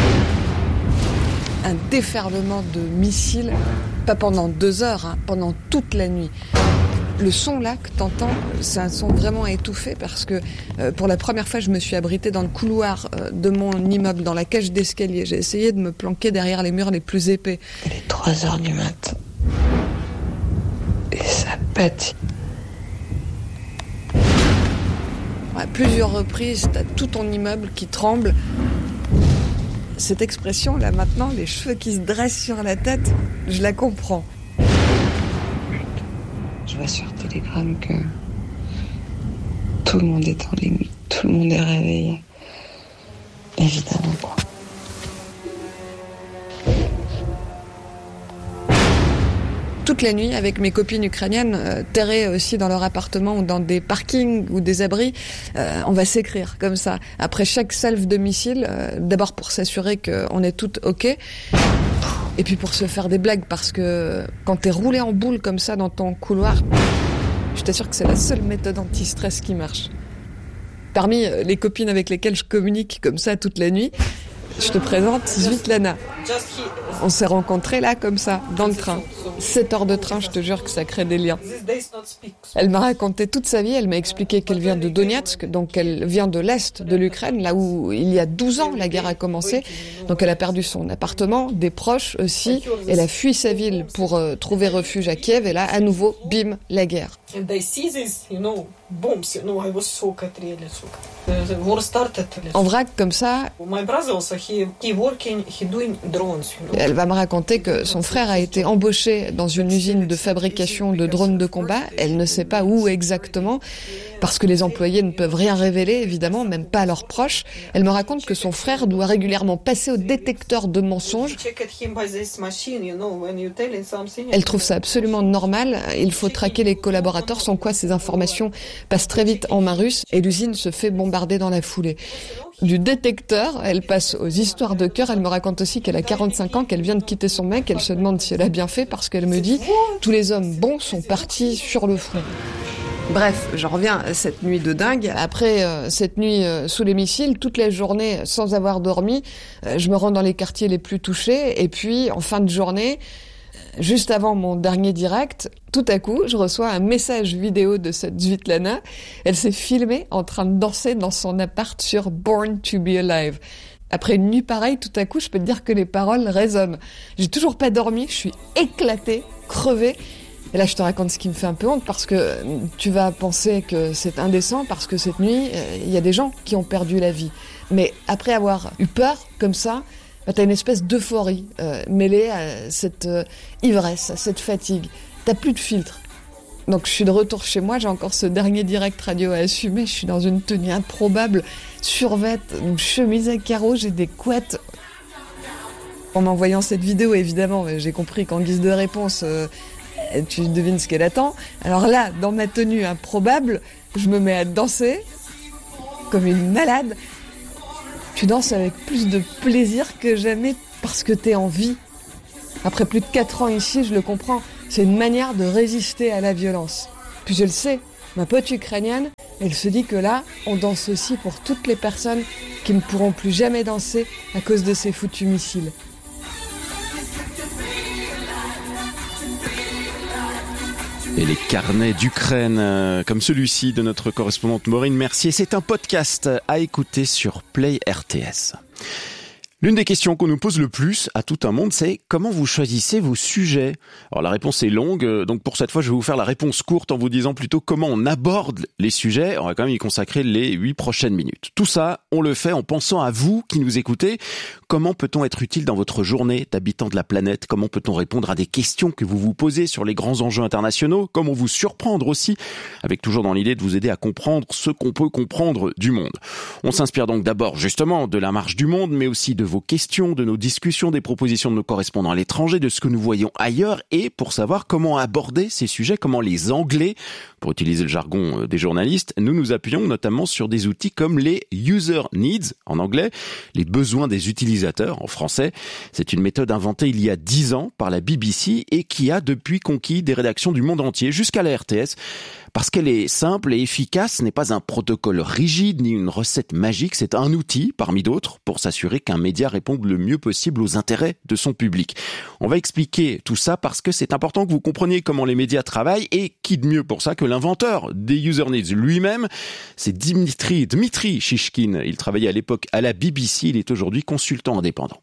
un déferlement de missiles, pas pendant deux heures, hein, pendant toute la nuit. Le son là que t'entends, c'est un son vraiment étouffé parce que euh, pour la première fois, je me suis abritée dans le couloir euh, de mon immeuble, dans la cage d'escalier. J'ai essayé de me planquer derrière les murs les plus épais. Il est trois heures du matin. Et ça pète. À plusieurs reprises, t'as tout ton immeuble qui tremble. Cette expression là maintenant, les cheveux qui se dressent sur la tête, je la comprends. Je vois sur Telegram que tout le monde est en ligne, tout le monde est réveillé. Évidemment, quoi. Toute la nuit, avec mes copines ukrainiennes, euh, terrées aussi dans leur appartement ou dans des parkings ou des abris, euh, on va s'écrire comme ça. Après chaque salve de missiles, euh, d'abord pour s'assurer qu'on est toutes OK, et puis pour se faire des blagues, parce que quand t'es roulé en boule comme ça dans ton couloir, je t'assure que c'est la seule méthode anti-stress qui marche. Parmi les copines avec lesquelles je communique comme ça toute la nuit, je te présente Svitlana. On s'est rencontrés là, comme ça, dans le train. Sept heures de train, je te jure que ça crée des liens. Elle m'a raconté toute sa vie, elle m'a expliqué qu'elle vient de Donetsk, donc elle vient de l'Est de l'Ukraine, là où il y a douze ans la guerre a commencé. Donc elle a perdu son appartement, des proches aussi. Elle a fui sa ville pour euh, trouver refuge à Kiev, et là, à nouveau, bim, la guerre. En vrac, comme ça, elle va me raconter que son frère a été embauché dans une usine de fabrication de drones de combat. Elle ne sait pas où exactement, parce que les employés ne peuvent rien révéler, évidemment, même pas à leurs proches. Elle me raconte que son frère doit régulièrement passer au détecteur de mensonges. Elle trouve ça absolument normal. Il faut traquer les collaborateurs, sans quoi ces informations passent très vite en main russe et l'usine se fait bombarder dans la foulée. Du détecteur, elle passe aux histoires de cœur. Elle me raconte aussi qu'elle a quarante-cinq ans, qu'elle vient de quitter son mec. Elle se demande si elle a bien fait, parce qu'elle me dit « Tous les hommes bons sont partis sur le front ». Bref, j'en reviens à cette nuit de dingue. Après euh, cette nuit euh, sous les missiles, toute la journée sans avoir dormi, euh, je me rends dans les quartiers les plus touchés. Et puis, en fin de journée, juste avant mon dernier direct, tout à coup, je reçois un message vidéo de cette Svitlana. Elle s'est filmée en train de danser dans son appart sur Born to be Alive. Après une nuit pareille, tout à coup, je peux te dire que les paroles résonnent. J'ai toujours pas dormi, je suis éclatée, crevée. Et là, je te raconte ce qui me fait un peu honte parce que tu vas penser que c'est indécent parce que cette nuit, il y a des gens qui ont perdu la vie. Mais après avoir eu peur, comme ça, bah, t'as une espèce d'euphorie euh, mêlée à cette euh, ivresse, à cette fatigue. T'as plus de filtre. Donc je suis de retour chez moi, j'ai encore ce dernier direct radio à assumer, je suis dans une tenue improbable, survêt, une chemise à carreaux, j'ai des couettes. En m'envoyant cette vidéo, évidemment, j'ai compris qu'en guise de réponse, euh, tu devines ce qu'elle attend. Alors là, dans ma tenue improbable, je me mets à danser comme une malade. Tu danses avec plus de plaisir que jamais parce que t'es en vie. Après plus de quatre ans ici, je le comprends. C'est une manière de résister à la violence. Puis je le sais, ma pote ukrainienne, elle se dit que là, on danse aussi pour toutes les personnes qui ne pourront plus jamais danser à cause de ces foutus missiles. Et les carnets d'Ukraine, euh, comme celui-ci de notre correspondante Maureen Mercier, c'est un podcast à écouter sur Play R T S. L'une des questions qu'on nous pose le plus à tout un monde, c'est comment vous choisissez vos sujets ? Alors la réponse est longue, donc pour cette fois je vais vous faire la réponse courte en vous disant plutôt comment on aborde les sujets. On va quand même y consacrer les huit prochaines minutes. Tout ça, on le fait en pensant à vous qui nous écoutez. Comment peut-on être utile dans votre journée d'habitant de la planète ? Comment peut-on répondre à des questions que vous vous posez sur les grands enjeux internationaux ? Comment vous surprendre aussi, avec toujours dans l'idée de vous aider à comprendre ce qu'on peut comprendre du monde. On s'inspire donc d'abord justement de la marche du monde, mais aussi de vos questions, de nos discussions, des propositions de nos correspondants à l'étranger, de ce que nous voyons ailleurs, et pour savoir comment aborder ces sujets, comment les angler, pour utiliser le jargon des journalistes, nous nous appuyons notamment sur des outils comme les user needs, en anglais, les besoins des utilisateurs, en français. C'est une méthode inventée il y a dix ans par la B B C et qui a depuis conquis des rédactions du monde entier jusqu'à la R T S. Parce qu'elle est simple et efficace, ce n'est pas un protocole rigide ni une recette magique, c'est un outil parmi d'autres pour s'assurer qu'un média réponde le mieux possible aux intérêts de son public. On va expliquer tout ça parce que c'est important que vous compreniez comment les médias travaillent et qui de mieux pour ça que l'inventeur des user needs lui-même, c'est Dimitri, Dmitri Shishkin. Il travaillait à l'époque à la B B C, il est aujourd'hui consultant indépendant.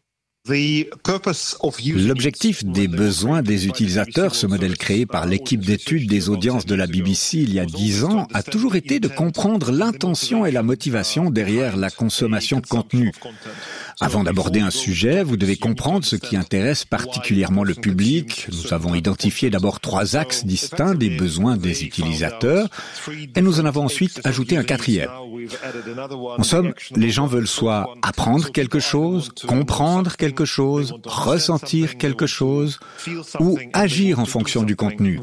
L'objectif des besoins des utilisateurs, ce modèle créé par l'équipe d'études des audiences de la B B C il y a dix ans, a toujours été de comprendre l'intention et la motivation derrière la consommation de contenu. Avant d'aborder un sujet, vous devez comprendre ce qui intéresse particulièrement le public. Nous avons identifié d'abord trois axes distincts des besoins des utilisateurs et nous en avons ensuite ajouté un quatrième. En somme, les gens veulent soit apprendre quelque chose, comprendre quelque chose, ressentir quelque chose ou agir en fonction du contenu.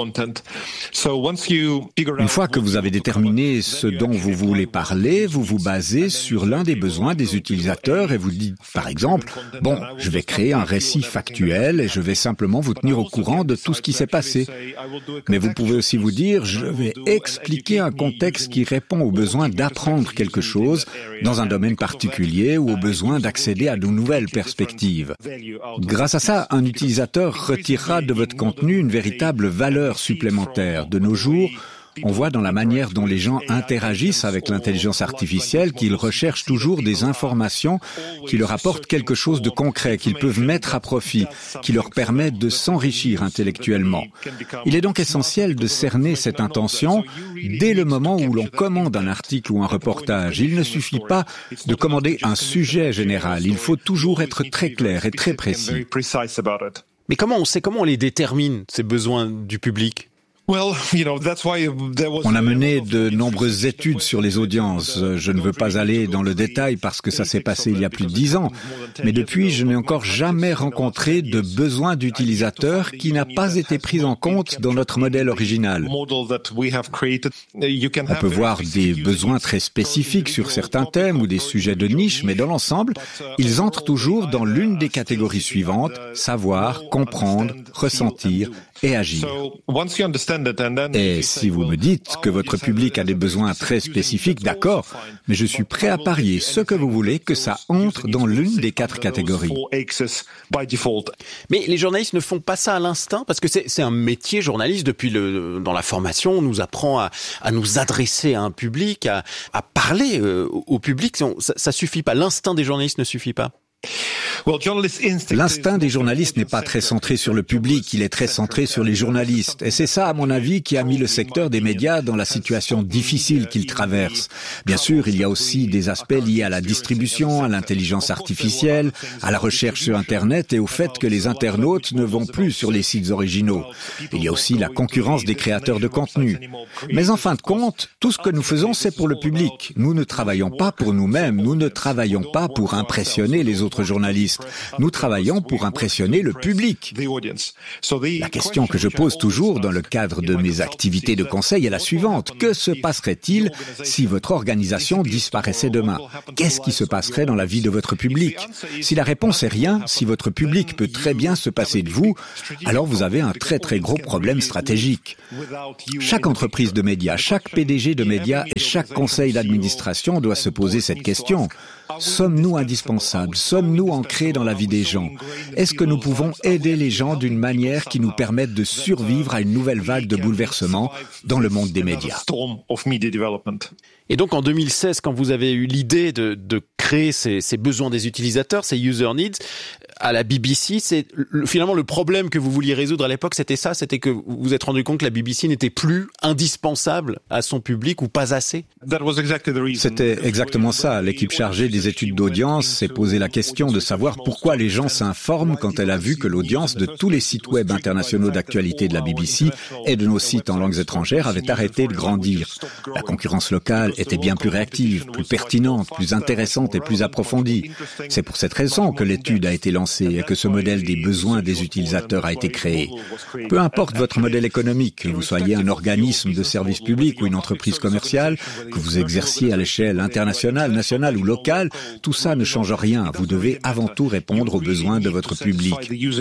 Une fois que vous avez déterminé ce dont vous voulez parler, vous vous basez sur l'un des besoins des utilisateurs et vous dites, par exemple, bon, je vais créer un récit factuel et je vais simplement vous tenir au courant de tout ce qui s'est passé. Mais vous pouvez aussi vous dire, je vais expliquer un contexte qui répond aux besoins d'apprendre quelque chose dans un domaine particulier ou aux besoins d'accéder à de nouvelles perspectives. Grâce à ça, un utilisateur retirera de votre contenu une véritable valeur supplémentaire. De nos jours, on voit dans la manière dont les gens interagissent avec l'intelligence artificielle qu'ils recherchent toujours des informations qui leur apportent quelque chose de concret, qu'ils peuvent mettre à profit, qui leur permettent de s'enrichir intellectuellement. Il est donc essentiel de cerner cette intention dès le moment où l'on commande un article ou un reportage. Il ne suffit pas de commander un sujet général, il faut toujours être très clair et très précis. Mais comment on sait, comment on les détermine, ces besoins du public ? On a mené de nombreuses études sur les audiences. Je ne veux pas aller dans le détail parce que ça s'est passé il y a plus de dix ans. Mais depuis, je n'ai encore jamais rencontré de besoin d'utilisateur qui n'a pas été pris en compte dans notre modèle original. On peut voir des besoins très spécifiques sur certains thèmes ou des sujets de niche, mais dans l'ensemble, ils entrent toujours dans l'une des catégories suivantes, savoir, comprendre, ressentir et agir. Et si vous me dites que votre public a des besoins très spécifiques, d'accord, mais je suis prêt à parier ce que vous voulez que ça entre dans l'une des quatre catégories. Mais les journalistes ne font pas ça à l'instinct, parce que c'est, c'est un métier journaliste. Depuis le, dans la formation, on nous apprend à, à nous adresser à un public, à, à parler euh, au public. Ça, ça suffit pas. L'instinct des journalistes ne suffit pas. L'instinct des journalistes n'est pas très centré sur le public, il est très centré sur les journalistes. Et c'est ça, à mon avis, qui a mis le secteur des médias dans la situation difficile qu'il traverse. Bien sûr, il y a aussi des aspects liés à la distribution, à l'intelligence artificielle, à la recherche sur Internet et au fait que les internautes ne vont plus sur les sites originaux. Il y a aussi la concurrence des créateurs de contenu. Mais en fin de compte, tout ce que nous faisons, c'est pour le public. Nous ne travaillons pas pour nous-mêmes, nous ne travaillons pas pour impressionner les autres journalistes. Nous travaillons pour impressionner le public. La question que je pose toujours dans le cadre de mes activités de conseil est la suivante. Que se passerait-il si votre organisation disparaissait demain? Qu'est-ce qui se passerait dans la vie de votre public? Si la réponse est rien, si votre public peut très bien se passer de vous, alors vous avez un très très gros problème stratégique. Chaque entreprise de médias, chaque P D G de médias et chaque conseil d'administration doit se poser cette question. Sommes-nous indispensables? Sommes-nous ancrés dans la vie des gens? Est-ce que nous pouvons aider les gens d'une manière qui nous permette de survivre à une nouvelle vague de bouleversements dans le monde des médias? Et donc en deux mille seize, quand vous avez eu l'idée de, de créer ces, ces besoins des utilisateurs, ces user needs, à la B B C, c'est le, finalement le problème que vous vouliez résoudre à l'époque, c'était ça, c'était que vous vous êtes rendu compte que la B B C n'était plus indispensable à son public ou pas assez? C'était exactement ça. L'équipe chargée des études d'audience s'est posé la question de savoir pourquoi les gens s'informent quand elle a vu que l'audience de tous les sites web internationaux d'actualité de la B B C et de nos sites en langues étrangères avait arrêté de grandir. La concurrence locale était bien plus réactive, plus pertinente, plus intéressante et plus approfondie. C'est pour cette raison que l'étude a été lancée et que ce modèle des besoins des utilisateurs a été créé. Peu importe votre modèle économique, que vous soyez un organisme de service public ou une entreprise commerciale, que vous exerciez à l'échelle internationale, nationale ou locale, tout ça ne change rien. Vous devez avant tout répondre aux besoins de votre public.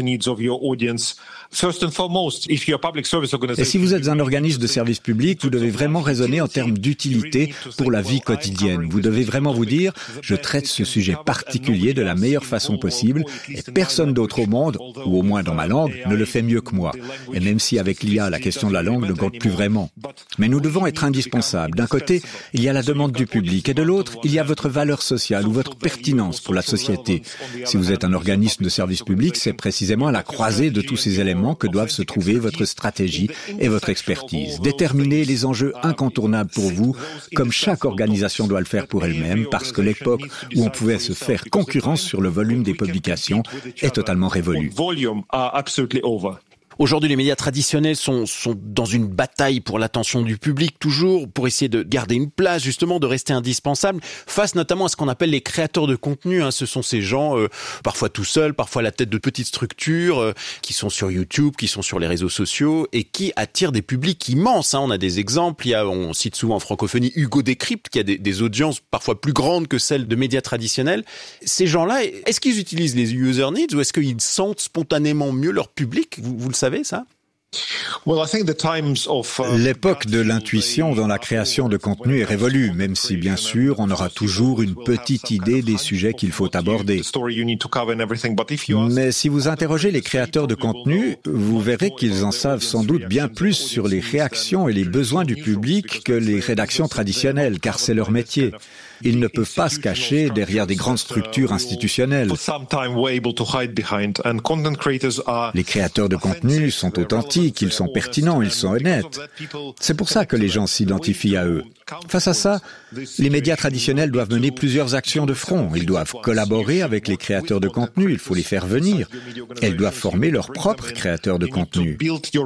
Et si vous êtes un organisme de service public, vous devez vraiment raisonner en termes d'utilité pour la vie quotidienne. Vous devez vraiment vous dire, je traite ce sujet particulier de la meilleure façon possible et personne d'autre au monde, ou au moins dans ma langue, ne le fait mieux que moi. Et même si avec l'I A, la question de la langue ne compte plus vraiment. Mais nous devons être indispensables. D'un côté, il y a la demande du public et de l'autre, il y a votre valeur sociale ou votre pertinence pour la société. Si vous êtes un organisme de service public, c'est précisément à la croisée de tous ces éléments que doivent se trouver votre stratégie et votre expertise. Déterminer les enjeux incontournables pour vous, comme chaque organisation doit le faire pour elle-même, parce que l'époque où on pouvait se faire concurrence sur le volume des publications est totalement révolue. Aujourd'hui, les médias traditionnels sont, sont dans une bataille pour l'attention du public, toujours pour essayer de garder une place, justement, de rester indispensable, face notamment à ce qu'on appelle les créateurs de contenu. Hein. Ce sont ces gens, euh, parfois tout seuls, parfois à la tête de petites structures, euh, qui sont sur YouTube, qui sont sur les réseaux sociaux, et qui attirent des publics immenses. Hein. On a des exemples, il y a, on cite souvent en francophonie Hugo Décrypte, qui a des, des audiences parfois plus grandes que celles de médias traditionnels. Ces gens-là, est-ce qu'ils utilisent les user needs ou est-ce qu'ils sentent spontanément mieux leur public? Vous, vous le savez, ça? L'époque de l'intuition dans la création de contenu est révolue, même si bien sûr on aura toujours une petite idée des sujets qu'il faut aborder. Mais si vous interrogez les créateurs de contenu, vous verrez qu'ils en savent sans doute bien plus sur les réactions et les besoins du public que les rédactions traditionnelles, car c'est leur métier. Ils ne peuvent pas se cacher derrière des grandes structures institutionnelles. Les créateurs de contenu sont authentiques, ils sont pertinents, ils sont honnêtes. C'est pour ça que les gens s'identifient à eux. Face à ça, les médias traditionnels doivent mener plusieurs actions de front. Ils doivent collaborer avec les créateurs de contenu, il faut les faire venir. Elles doivent former leurs propres créateurs de contenu.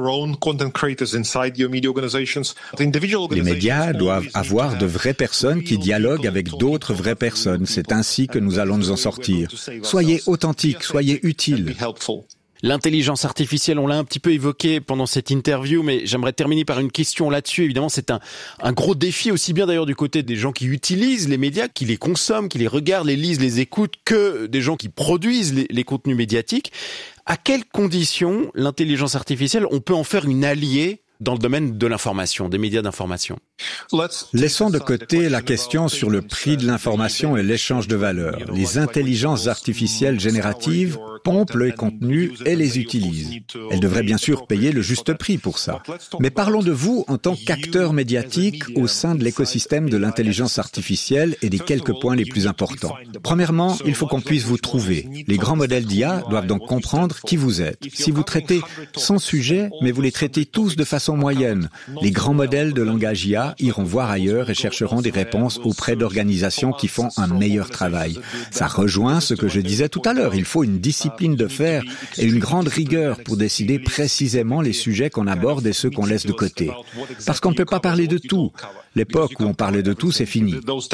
Les médias doivent avoir de vraies personnes qui dialoguent avec d'autres vraies personnes. C'est ainsi que nous allons nous en sortir. Soyez authentiques, soyez utiles. L'intelligence artificielle, on l'a un petit peu évoqué pendant cette interview, mais j'aimerais terminer par une question là-dessus. Évidemment, c'est un, un gros défi, aussi bien d'ailleurs du côté des gens qui utilisent les médias, qui les consomment, qui les regardent, les lisent, les écoutent, que des gens qui produisent les, les contenus médiatiques. À quelles conditions l'intelligence artificielle, on peut en faire une alliée dans le domaine de l'information, des médias d'information? Laissons de côté la question sur le prix de l'information et l'échange de valeurs. Les intelligences artificielles génératives pompent les contenus et les utilisent. Elles devraient bien sûr payer le juste prix pour ça. Mais parlons de vous en tant qu'acteur médiatique au sein de l'écosystème de l'intelligence artificielle et des quelques points les plus importants. Premièrement, il faut qu'on puisse vous trouver. Les grands modèles d'I A doivent donc comprendre qui vous êtes. Si vous traitez cent sujets, mais vous les traitez tous de façon moyenne, les grands modèles de langage I A iront voir ailleurs et chercheront des réponses auprès d'organisations qui font un meilleur travail. Ça rejoint ce que je disais tout à l'heure. Il faut une discipline de fer et une grande rigueur pour décider précisément les sujets qu'on aborde et ceux qu'on laisse de côté. Parce qu'on ne peut pas parler de tout. L'époque où on parlait de tout, c'est fini.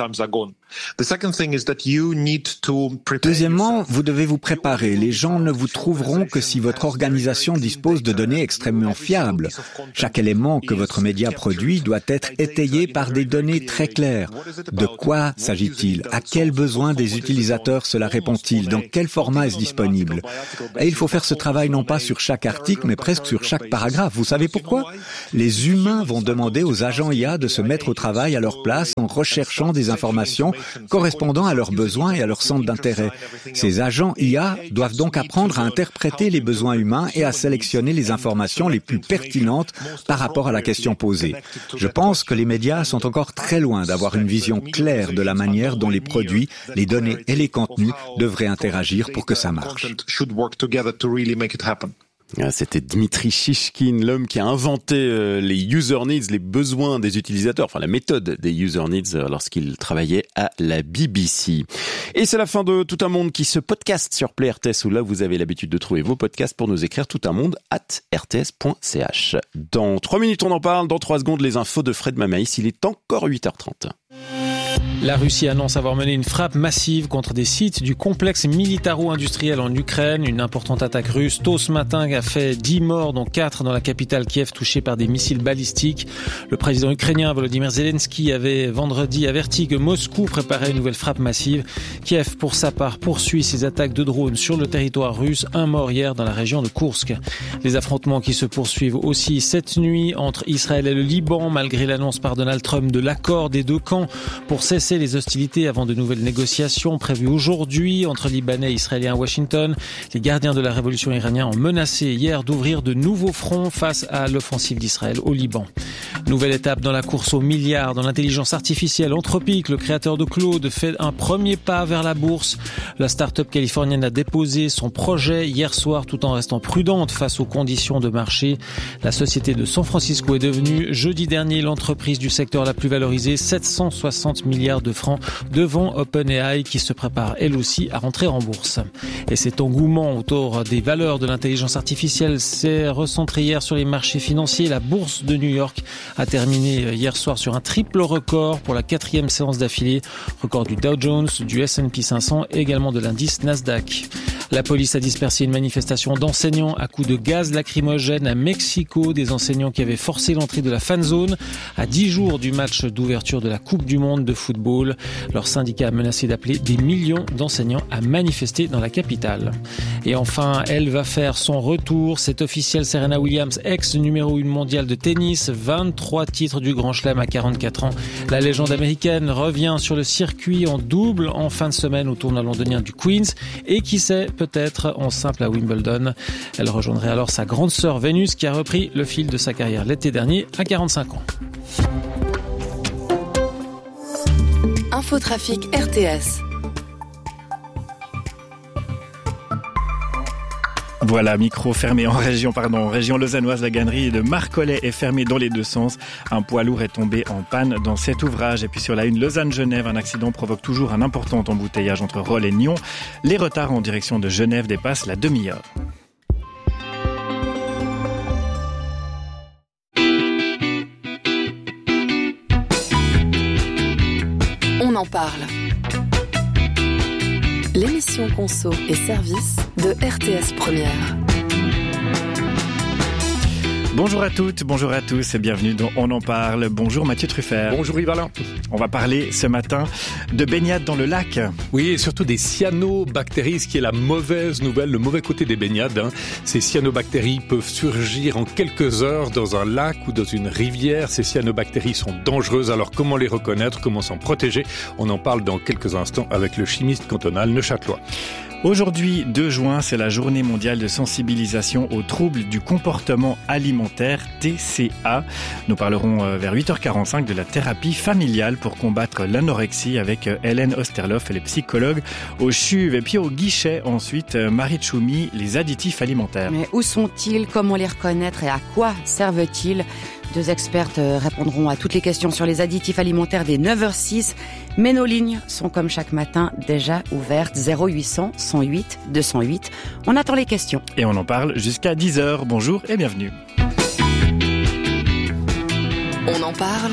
Deuxièmement, vous devez vous préparer. Les gens ne vous trouveront que si votre organisation dispose de données extrêmement fiables. Chaque élément que votre média produit doit être étayé par des données très claires. De quoi s'agit-il? À quels besoins des utilisateurs cela répond-il? Dans quel format est-ce disponible? Et il faut faire ce travail non pas sur chaque article, mais presque sur chaque paragraphe. Vous savez pourquoi? Les humains vont demander aux agents I A de se mettre au travail à leur place en recherchant des informations correspondant à leurs besoins et à leur centre d'intérêt. Ces agents I A doivent donc apprendre à interpréter les besoins humains et à sélectionner les informations les plus pertinentes par rapport à la question posée. Je pense que les médias sont encore très loin d'avoir une vision claire de la manière dont les produits, les données et les contenus devraient interagir pour que ça marche. C'était Dmitri Shishkin, l'homme qui a inventé euh, les user needs, les besoins des utilisateurs, enfin la méthode des user needs euh, lorsqu'il travaillait à la B B C. Et c'est la fin de Tout un monde qui se podcast sur Play R T S, où là vous avez l'habitude de trouver vos podcasts pour nous écrire tout un monde at r t s point c h. Dans trois minutes on en parle, dans trois secondes les infos de Fred Mamaïs, il est encore huit heures trente. La Russie annonce avoir mené une frappe massive contre des sites du complexe militaro-industriel en Ukraine. Une importante attaque russe tôt ce matin a fait dix morts, dont quatre dans la capitale Kiev, touchée par des missiles balistiques. Le président ukrainien Volodymyr Zelensky avait vendredi averti que Moscou préparait une nouvelle frappe massive. Kiev, pour sa part, poursuit ses attaques de drones sur le territoire russe. Un mort hier dans la région de Koursk. Les affrontements qui se poursuivent aussi cette nuit entre Israël et le Liban, malgré l'annonce par Donald Trump de l'accord des deux camps pour cesser les hostilités avant de nouvelles négociations prévues aujourd'hui entre Libanais et Israéliens à Washington. Les gardiens de la révolution iranienne ont menacé hier d'ouvrir de nouveaux fronts face à l'offensive d'Israël au Liban. Nouvelle étape dans la course aux milliards dans l'intelligence artificielle. Anthropic, le créateur de Claude, fait un premier pas vers la bourse. La start-up californienne a déposé son projet hier soir tout en restant prudente face aux conditions de marché. La société de San Francisco est devenue jeudi dernier l'entreprise du secteur la plus valorisée, sept cent soixante milliards de francs devant OpenAI qui se prépare elle aussi à rentrer en bourse. Et cet engouement autour des valeurs de l'intelligence artificielle s'est recentré hier sur les marchés financiers. La bourse de New York a terminé hier soir sur un triple record pour la quatrième séance d'affilée. Record du Dow Jones, du S and P cinq cents et également de l'indice Nasdaq. La police a dispersé une manifestation d'enseignants à coups de gaz lacrymogène à Mexico. Des enseignants qui avaient forcé l'entrée de la fan zone à dix jours du match d'ouverture de la Coupe du Monde de football. Leur syndicat a menacé d'appeler des millions d'enseignants à manifester dans la capitale. Et enfin, elle va faire son retour. C'est officiel, Serena Williams, ex numéro un mondial de tennis, vingt-trois titres du Grand Chelem à quarante-quatre ans. La légende américaine revient sur le circuit en double en fin de semaine au tournoi londonien du Queen's et qui sait, peut-être en simple à Wimbledon. Elle rejoindrait alors sa grande sœur Vénus qui a repris le fil de sa carrière l'été dernier à quarante-cinq ans. Infotrafic R T S. Voilà, micro fermé en région, pardon, en région lausannoise. La gannerie de Marcollet est fermée dans les deux sens. Un poids lourd est tombé en panne dans cet ouvrage. Et puis sur la une Lausanne-Genève, un accident provoque toujours un important embouteillage entre Rolle et Nyon. Les retards en direction de Genève dépassent la demi-heure. On en parle. L'émission Conso et Service de R T S Première. Bonjour à toutes, bonjour à tous et bienvenue dans On en parle. Bonjour Mathieu Truffert. Bonjour Yves Alain. On va parler ce matin de baignade dans le lac. Oui, et surtout des cyanobactéries, ce qui est la mauvaise nouvelle, le mauvais côté des baignades. Hein. Ces cyanobactéries peuvent surgir en quelques heures dans un lac ou dans une rivière. Ces cyanobactéries sont dangereuses, alors comment les reconnaître, comment s'en protéger? On en parle dans quelques instants avec le chimiste cantonal neuchâtelois. Aujourd'hui, deux juin, c'est la journée mondiale de sensibilisation aux troubles du comportement alimentaire, T C A. Nous parlerons vers huit heures quarante-cinq de la thérapie familiale pour combattre l'anorexie avec Hélène Osterloff, elle est psychologue au C H U V. Et puis au guichet, ensuite, Marie Tchoumi, les additifs alimentaires. Mais où sont-ils? Comment les reconnaître et à quoi servent-ils? Deux expertes répondront à toutes les questions sur les additifs alimentaires dès neuf heures six. Mais nos lignes sont comme chaque matin déjà ouvertes. zéro huit cents, cent huit, deux cent huit. On attend les questions. Et on en parle jusqu'à dix heures. Bonjour et bienvenue. On en parle.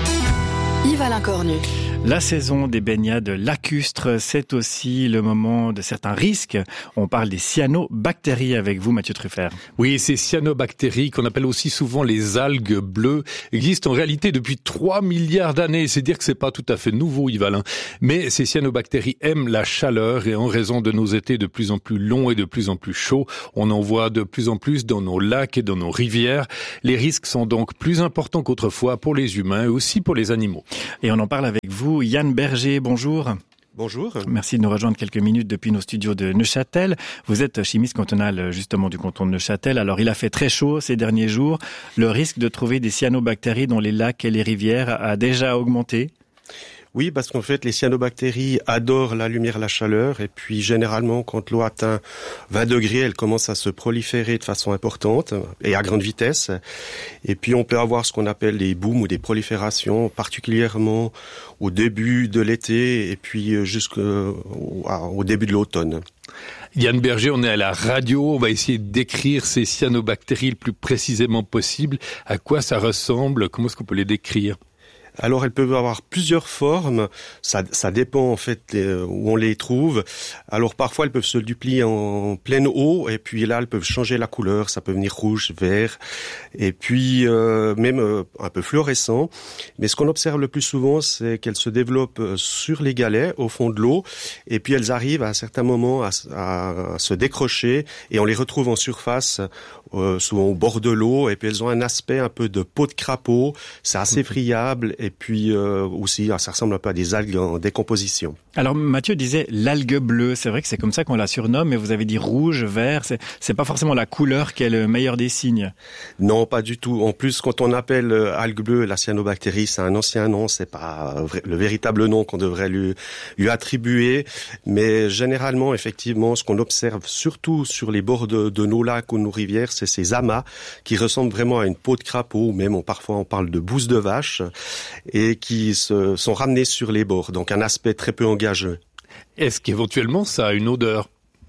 Yves Alain Cornu. La saison des baignades lacustres, c'est aussi le moment de certains risques. On parle des cyanobactéries avec vous, Mathieu Truffert. Oui, ces cyanobactéries, qu'on appelle aussi souvent les algues bleues, existent en réalité depuis trois milliards d'années. C'est dire que c'est pas tout à fait nouveau, Yves Alain. Mais ces cyanobactéries aiment la chaleur et en raison de nos étés de plus en plus longs et de plus en plus chauds, on en voit de plus en plus dans nos lacs et dans nos rivières. Les risques sont donc plus importants qu'autrefois pour les humains et aussi pour les animaux. Et on en parle avec vous. Yann Berger, bonjour. Bonjour. Merci de nous rejoindre quelques minutes depuis nos studios de Neuchâtel. Vous êtes chimiste cantonal justement du canton de Neuchâtel. Alors il a fait très chaud ces derniers jours. Le risque de trouver des cyanobactéries dans les lacs et les rivières a déjà augmenté. Oui, parce qu'en fait, les cyanobactéries adorent la lumière, la chaleur, et puis généralement, quand l'eau atteint vingt degrés, elle commence à se proliférer de façon importante et à grande vitesse. Et puis, on peut avoir ce qu'on appelle des booms ou des proliférations, particulièrement au début de l'été et puis jusqu'au au début de l'automne. Yann Berger, on est à la radio, on va essayer de décrire ces cyanobactéries le plus précisément possible. À quoi ça ressemble? Comment est-ce qu'on peut les décrire? Alors, elles peuvent avoir plusieurs formes. Ça, ça dépend en fait où on les trouve. Alors, parfois, elles peuvent se duplier en pleine eau, et puis là, elles peuvent changer la couleur. Ça peut venir rouge, vert, et puis euh, même euh, un peu fluorescent. Mais ce qu'on observe le plus souvent, c'est qu'elles se développent sur les galets, au fond de l'eau, et puis elles arrivent à un certain moment à, à, à se décrocher, et on les retrouve en surface, euh, souvent au bord de l'eau, et puis elles ont un aspect un peu de peau de crapaud. C'est assez friable. Et puis euh, aussi, ça ressemble un peu à des algues en décomposition. Alors Mathieu disait l'algue bleue, c'est vrai que c'est comme ça qu'on la surnomme, mais vous avez dit rouge, vert, c'est, c'est pas forcément la couleur qui est le meilleur des signes. Non, pas du tout. En plus, quand on appelle algue bleue la cyanobactérie, c'est un ancien nom, c'est pas le véritable nom qu'on devrait lui, lui attribuer. Mais généralement, effectivement, ce qu'on observe surtout sur les bords de, de nos lacs ou de nos rivières, c'est ces amas qui ressemblent vraiment à une peau de crapaud, ou même on, parfois on parle de bouse de vache, et qui se sont ramenés sur les bords. Donc un aspect très peu engageux. Est-ce qu'éventuellement ça a une odeur ?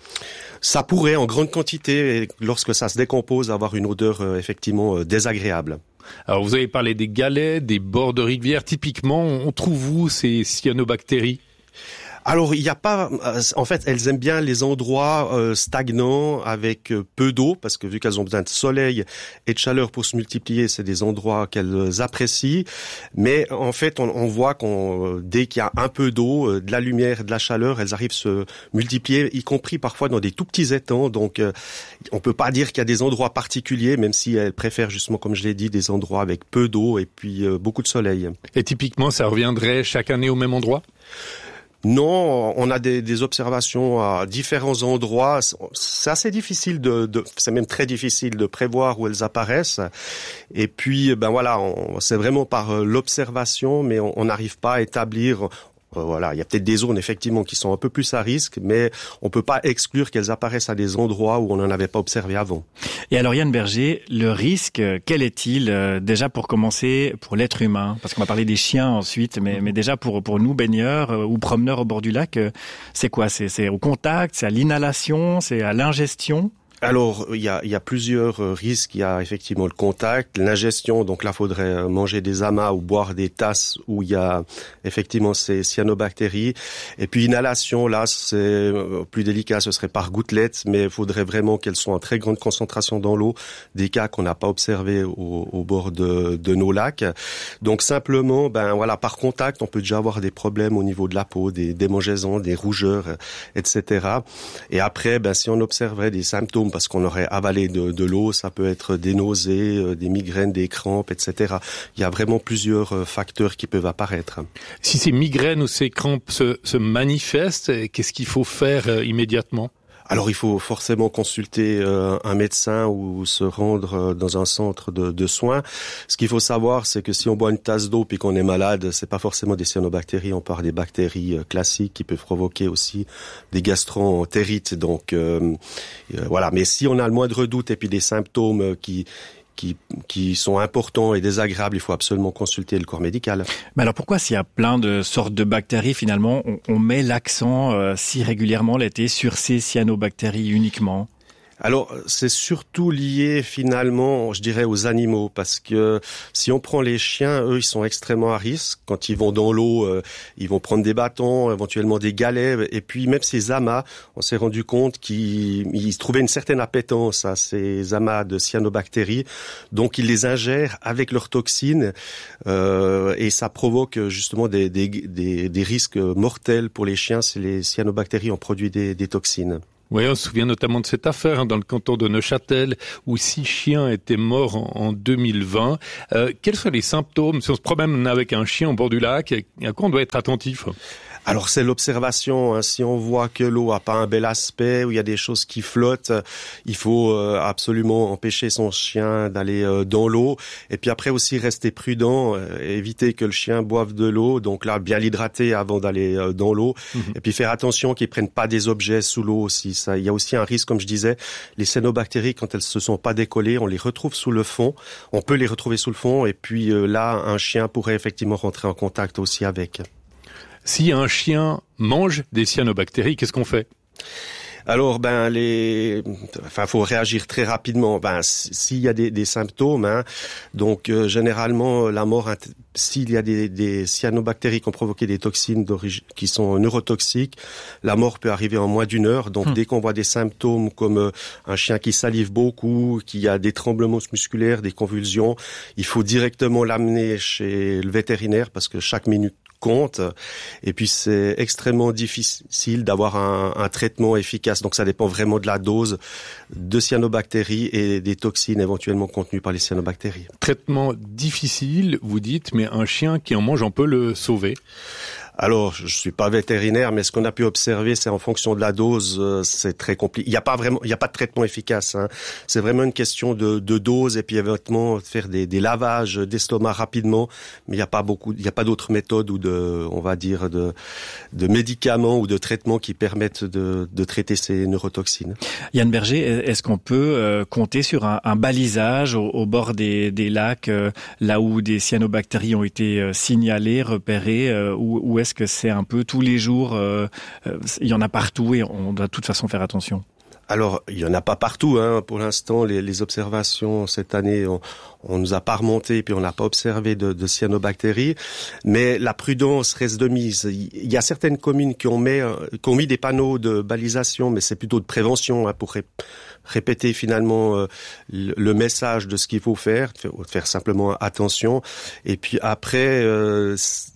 Ça pourrait en grande quantité, et lorsque ça se décompose, avoir une odeur euh, effectivement euh, désagréable. Alors vous avez parlé des galets, des bords de rivière. Typiquement, on trouve où ces cyanobactéries ? Alors, il n'y a pas... En fait, elles aiment bien les endroits euh, stagnants avec euh, peu d'eau, parce que vu qu'elles ont besoin de soleil et de chaleur pour se multiplier, c'est des endroits qu'elles apprécient. Mais en fait, on, on voit qu'on dès qu'il y a un peu d'eau, euh, de la lumière, de la chaleur, elles arrivent à se multiplier, y compris parfois dans des tout petits étangs. Donc, euh, on peut pas dire qu'il y a des endroits particuliers, même si elles préfèrent justement, comme je l'ai dit, des endroits avec peu d'eau et puis euh, beaucoup de soleil. Et typiquement, ça reviendrait chaque année au même endroit ? Non, on a des, des observations à différents endroits. C'est assez difficile de, de, c'est même très difficile de prévoir où elles apparaissent. Et puis, ben voilà, on, c'est vraiment par l'observation, mais on n'arrive pas à établir. Voilà, il y a peut-être des zones effectivement qui sont un peu plus à risque, mais on peut pas exclure qu'elles apparaissent à des endroits où on n'en avait pas observé avant. Et alors Yann Berger, le risque, quel est-il euh, déjà pour commencer pour l'être humain ? Parce qu'on va parler des chiens ensuite, mais, mais déjà pour pour nous baigneurs euh, ou promeneurs au bord du lac, euh, c'est quoi ? C'est, c'est au contact, c'est à l'inhalation, c'est à l'ingestion ? Alors, il y a, il y a plusieurs risques. Il y a effectivement le contact, l'ingestion. Donc là, faudrait manger des amas ou boire des tasses où il y a effectivement ces cyanobactéries. Et puis inhalation, là, c'est plus délicat. Ce serait par gouttelette, mais il faudrait vraiment qu'elles soient en très grande concentration dans l'eau. Des cas qu'on n'a pas observés au, au bord de, de nos lacs. Donc simplement, ben voilà, par contact, on peut déjà avoir des problèmes au niveau de la peau, des démangeaisons, des rougeurs, et cetera. Et après, ben si on observerait des symptômes parce qu'on aurait avalé de, de l'eau, ça peut être des nausées, des migraines, des crampes, et cetera. Il y a vraiment plusieurs facteurs qui peuvent apparaître. Si ces migraines ou ces crampes se, se manifestent, qu'est-ce qu'il faut faire euh, immédiatement ? Alors il faut forcément consulter euh, un médecin ou se rendre euh, dans un centre de, de soins. Ce qu'il faut savoir, c'est que si on boit une tasse d'eau puis qu'on est malade, c'est pas forcément des cyanobactéries, on parle des bactéries euh, classiques qui peuvent provoquer aussi des gastroentérites. Donc euh, euh, voilà. Mais si on a le moindre doute et puis des symptômes euh, qui Qui, qui sont importants et désagréables, il faut absolument consulter le corps médical. Mais alors pourquoi, s'il y a plein de sortes de bactéries, finalement, on, on met l'accent euh, si régulièrement l'été sur ces cyanobactéries uniquement ? Alors, c'est surtout lié finalement, je dirais, aux animaux, parce que si on prend les chiens, eux, ils sont extrêmement à risque. Quand ils vont dans l'eau, euh, ils vont prendre des bâtons, éventuellement des galets, et puis même ces amas, on s'est rendu compte qu'ils ils trouvaient une certaine appétence à ces amas de cyanobactéries, donc ils les ingèrent avec leurs toxines, euh, et ça provoque justement des, des, des, des risques mortels pour les chiens si les cyanobactéries ont produit des, des toxines. Oui, on se souvient notamment de cette affaire hein, dans le canton de Neuchâtel où six chiens étaient morts en, en deux mille vingt. Euh, quels sont les symptômes si on se promène avec un chien au bord du lac? À quoi on doit être attentif? Alors c'est l'observation, hein. Si on voit que l'eau a pas un bel aspect, où il y a des choses qui flottent, il faut euh, absolument empêcher son chien d'aller euh, dans l'eau. Et puis après aussi rester prudent, euh, éviter que le chien boive de l'eau. Donc là, bien l'hydrater avant d'aller euh, dans l'eau. Mmh. Et puis faire attention qu'il prenne pas des objets sous l'eau aussi. Ça, il y a aussi un risque, comme je disais, les cyanobactéries, quand elles se sont pas décollées, on les retrouve sous le fond. On peut les retrouver sous le fond. Et puis euh, là, un chien pourrait effectivement rentrer en contact aussi avec. Si un chien mange des cyanobactéries, qu'est-ce qu'on fait? Alors, ben, les, enfin, faut réagir très rapidement. Ben, s'il y a des, des symptômes, hein, donc euh, généralement la mort, s'il y a des, des cyanobactéries qui ont provoqué des toxines d'origine, qui sont neurotoxiques, la mort peut arriver en moins d'une heure. Donc, hum. dès qu'on voit des symptômes comme euh, un chien qui salive beaucoup, qui a des tremblements musculaires, des convulsions, il faut directement l'amener chez le vétérinaire parce que chaque minute compte. Et puis c'est extrêmement difficile d'avoir un, un traitement efficace. Donc ça dépend vraiment de la dose de cyanobactéries et des toxines éventuellement contenues par les cyanobactéries. Traitement difficile, vous dites, mais un chien qui en mange, on peut le sauver? Alors, je suis pas vétérinaire, mais ce qu'on a pu observer, c'est en fonction de la dose, euh, c'est très compliqué. Il n'y a pas vraiment, il n'y a pas de traitement efficace. Hein. C'est vraiment une question de, de dose et puis éventuellement faire des, des lavages d'estomac rapidement. Mais il n'y a pas beaucoup, il n'y a pas d'autres méthodes ou de, on va dire, de, de médicaments ou de traitements qui permettent de, de traiter ces neurotoxines. Yann Berger, est-ce qu'on peut euh, compter sur un, un balisage au, au bord des, des lacs, euh, là où des cyanobactéries ont été euh, signalées, repérées, euh, ou, ou est-ce que c'est un peu tous les jours, euh, euh, il y en a partout et on doit de toute façon faire attention? Alors, il y en a pas partout, hein. Pour l'instant, les, les observations cette année, on, on nous a pas remonté, puis on n'a pas observé de, de cyanobactéries. Mais la prudence reste de mise. Il y a certaines communes qui ont mis, qui ont mis des panneaux de balisation, mais c'est plutôt de prévention, hein, pour ré, répéter finalement euh, le, le message de ce qu'il faut faire, de faire simplement attention. Et puis après, euh,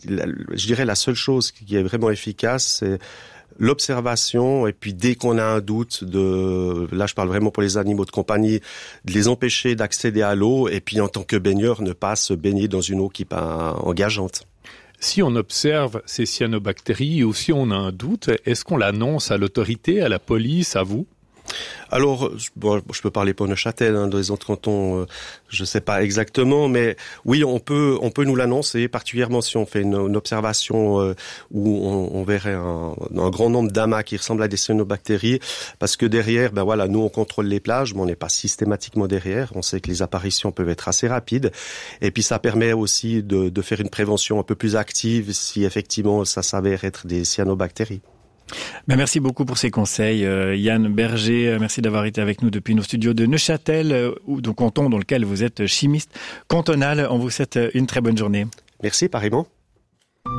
je dirais la seule chose qui est vraiment efficace, c'est l'observation, et puis dès qu'on a un doute, de, là je parle vraiment pour les animaux de compagnie, de les empêcher d'accéder à l'eau, et puis en tant que baigneur, ne pas se baigner dans une eau qui n'est pas engageante. Si on observe ces cyanobactéries ou si on a un doute, est-ce qu'on l'annonce à l'autorité, à la police, à vous? Alors, bon, je peux parler pour Neuchâtel, hein, dans les autres cantons, euh, je sais pas exactement, mais oui, on peut, on peut nous l'annoncer, particulièrement si on fait une, une observation euh, où on, on verrait un, un grand nombre d'amas qui ressemblent à des cyanobactéries, parce que derrière, ben voilà, nous on contrôle les plages, mais on n'est pas systématiquement derrière. On sait que les apparitions peuvent être assez rapides, et puis ça permet aussi de, de faire une prévention un peu plus active si effectivement ça s'avère être des cyanobactéries. Ben merci beaucoup pour ces conseils. Euh, Yann Berger, merci d'avoir été avec nous depuis nos studios de Neuchâtel, euh, de canton dans lequel vous êtes chimiste cantonal. On vous souhaite une très bonne journée. Merci, pareillement.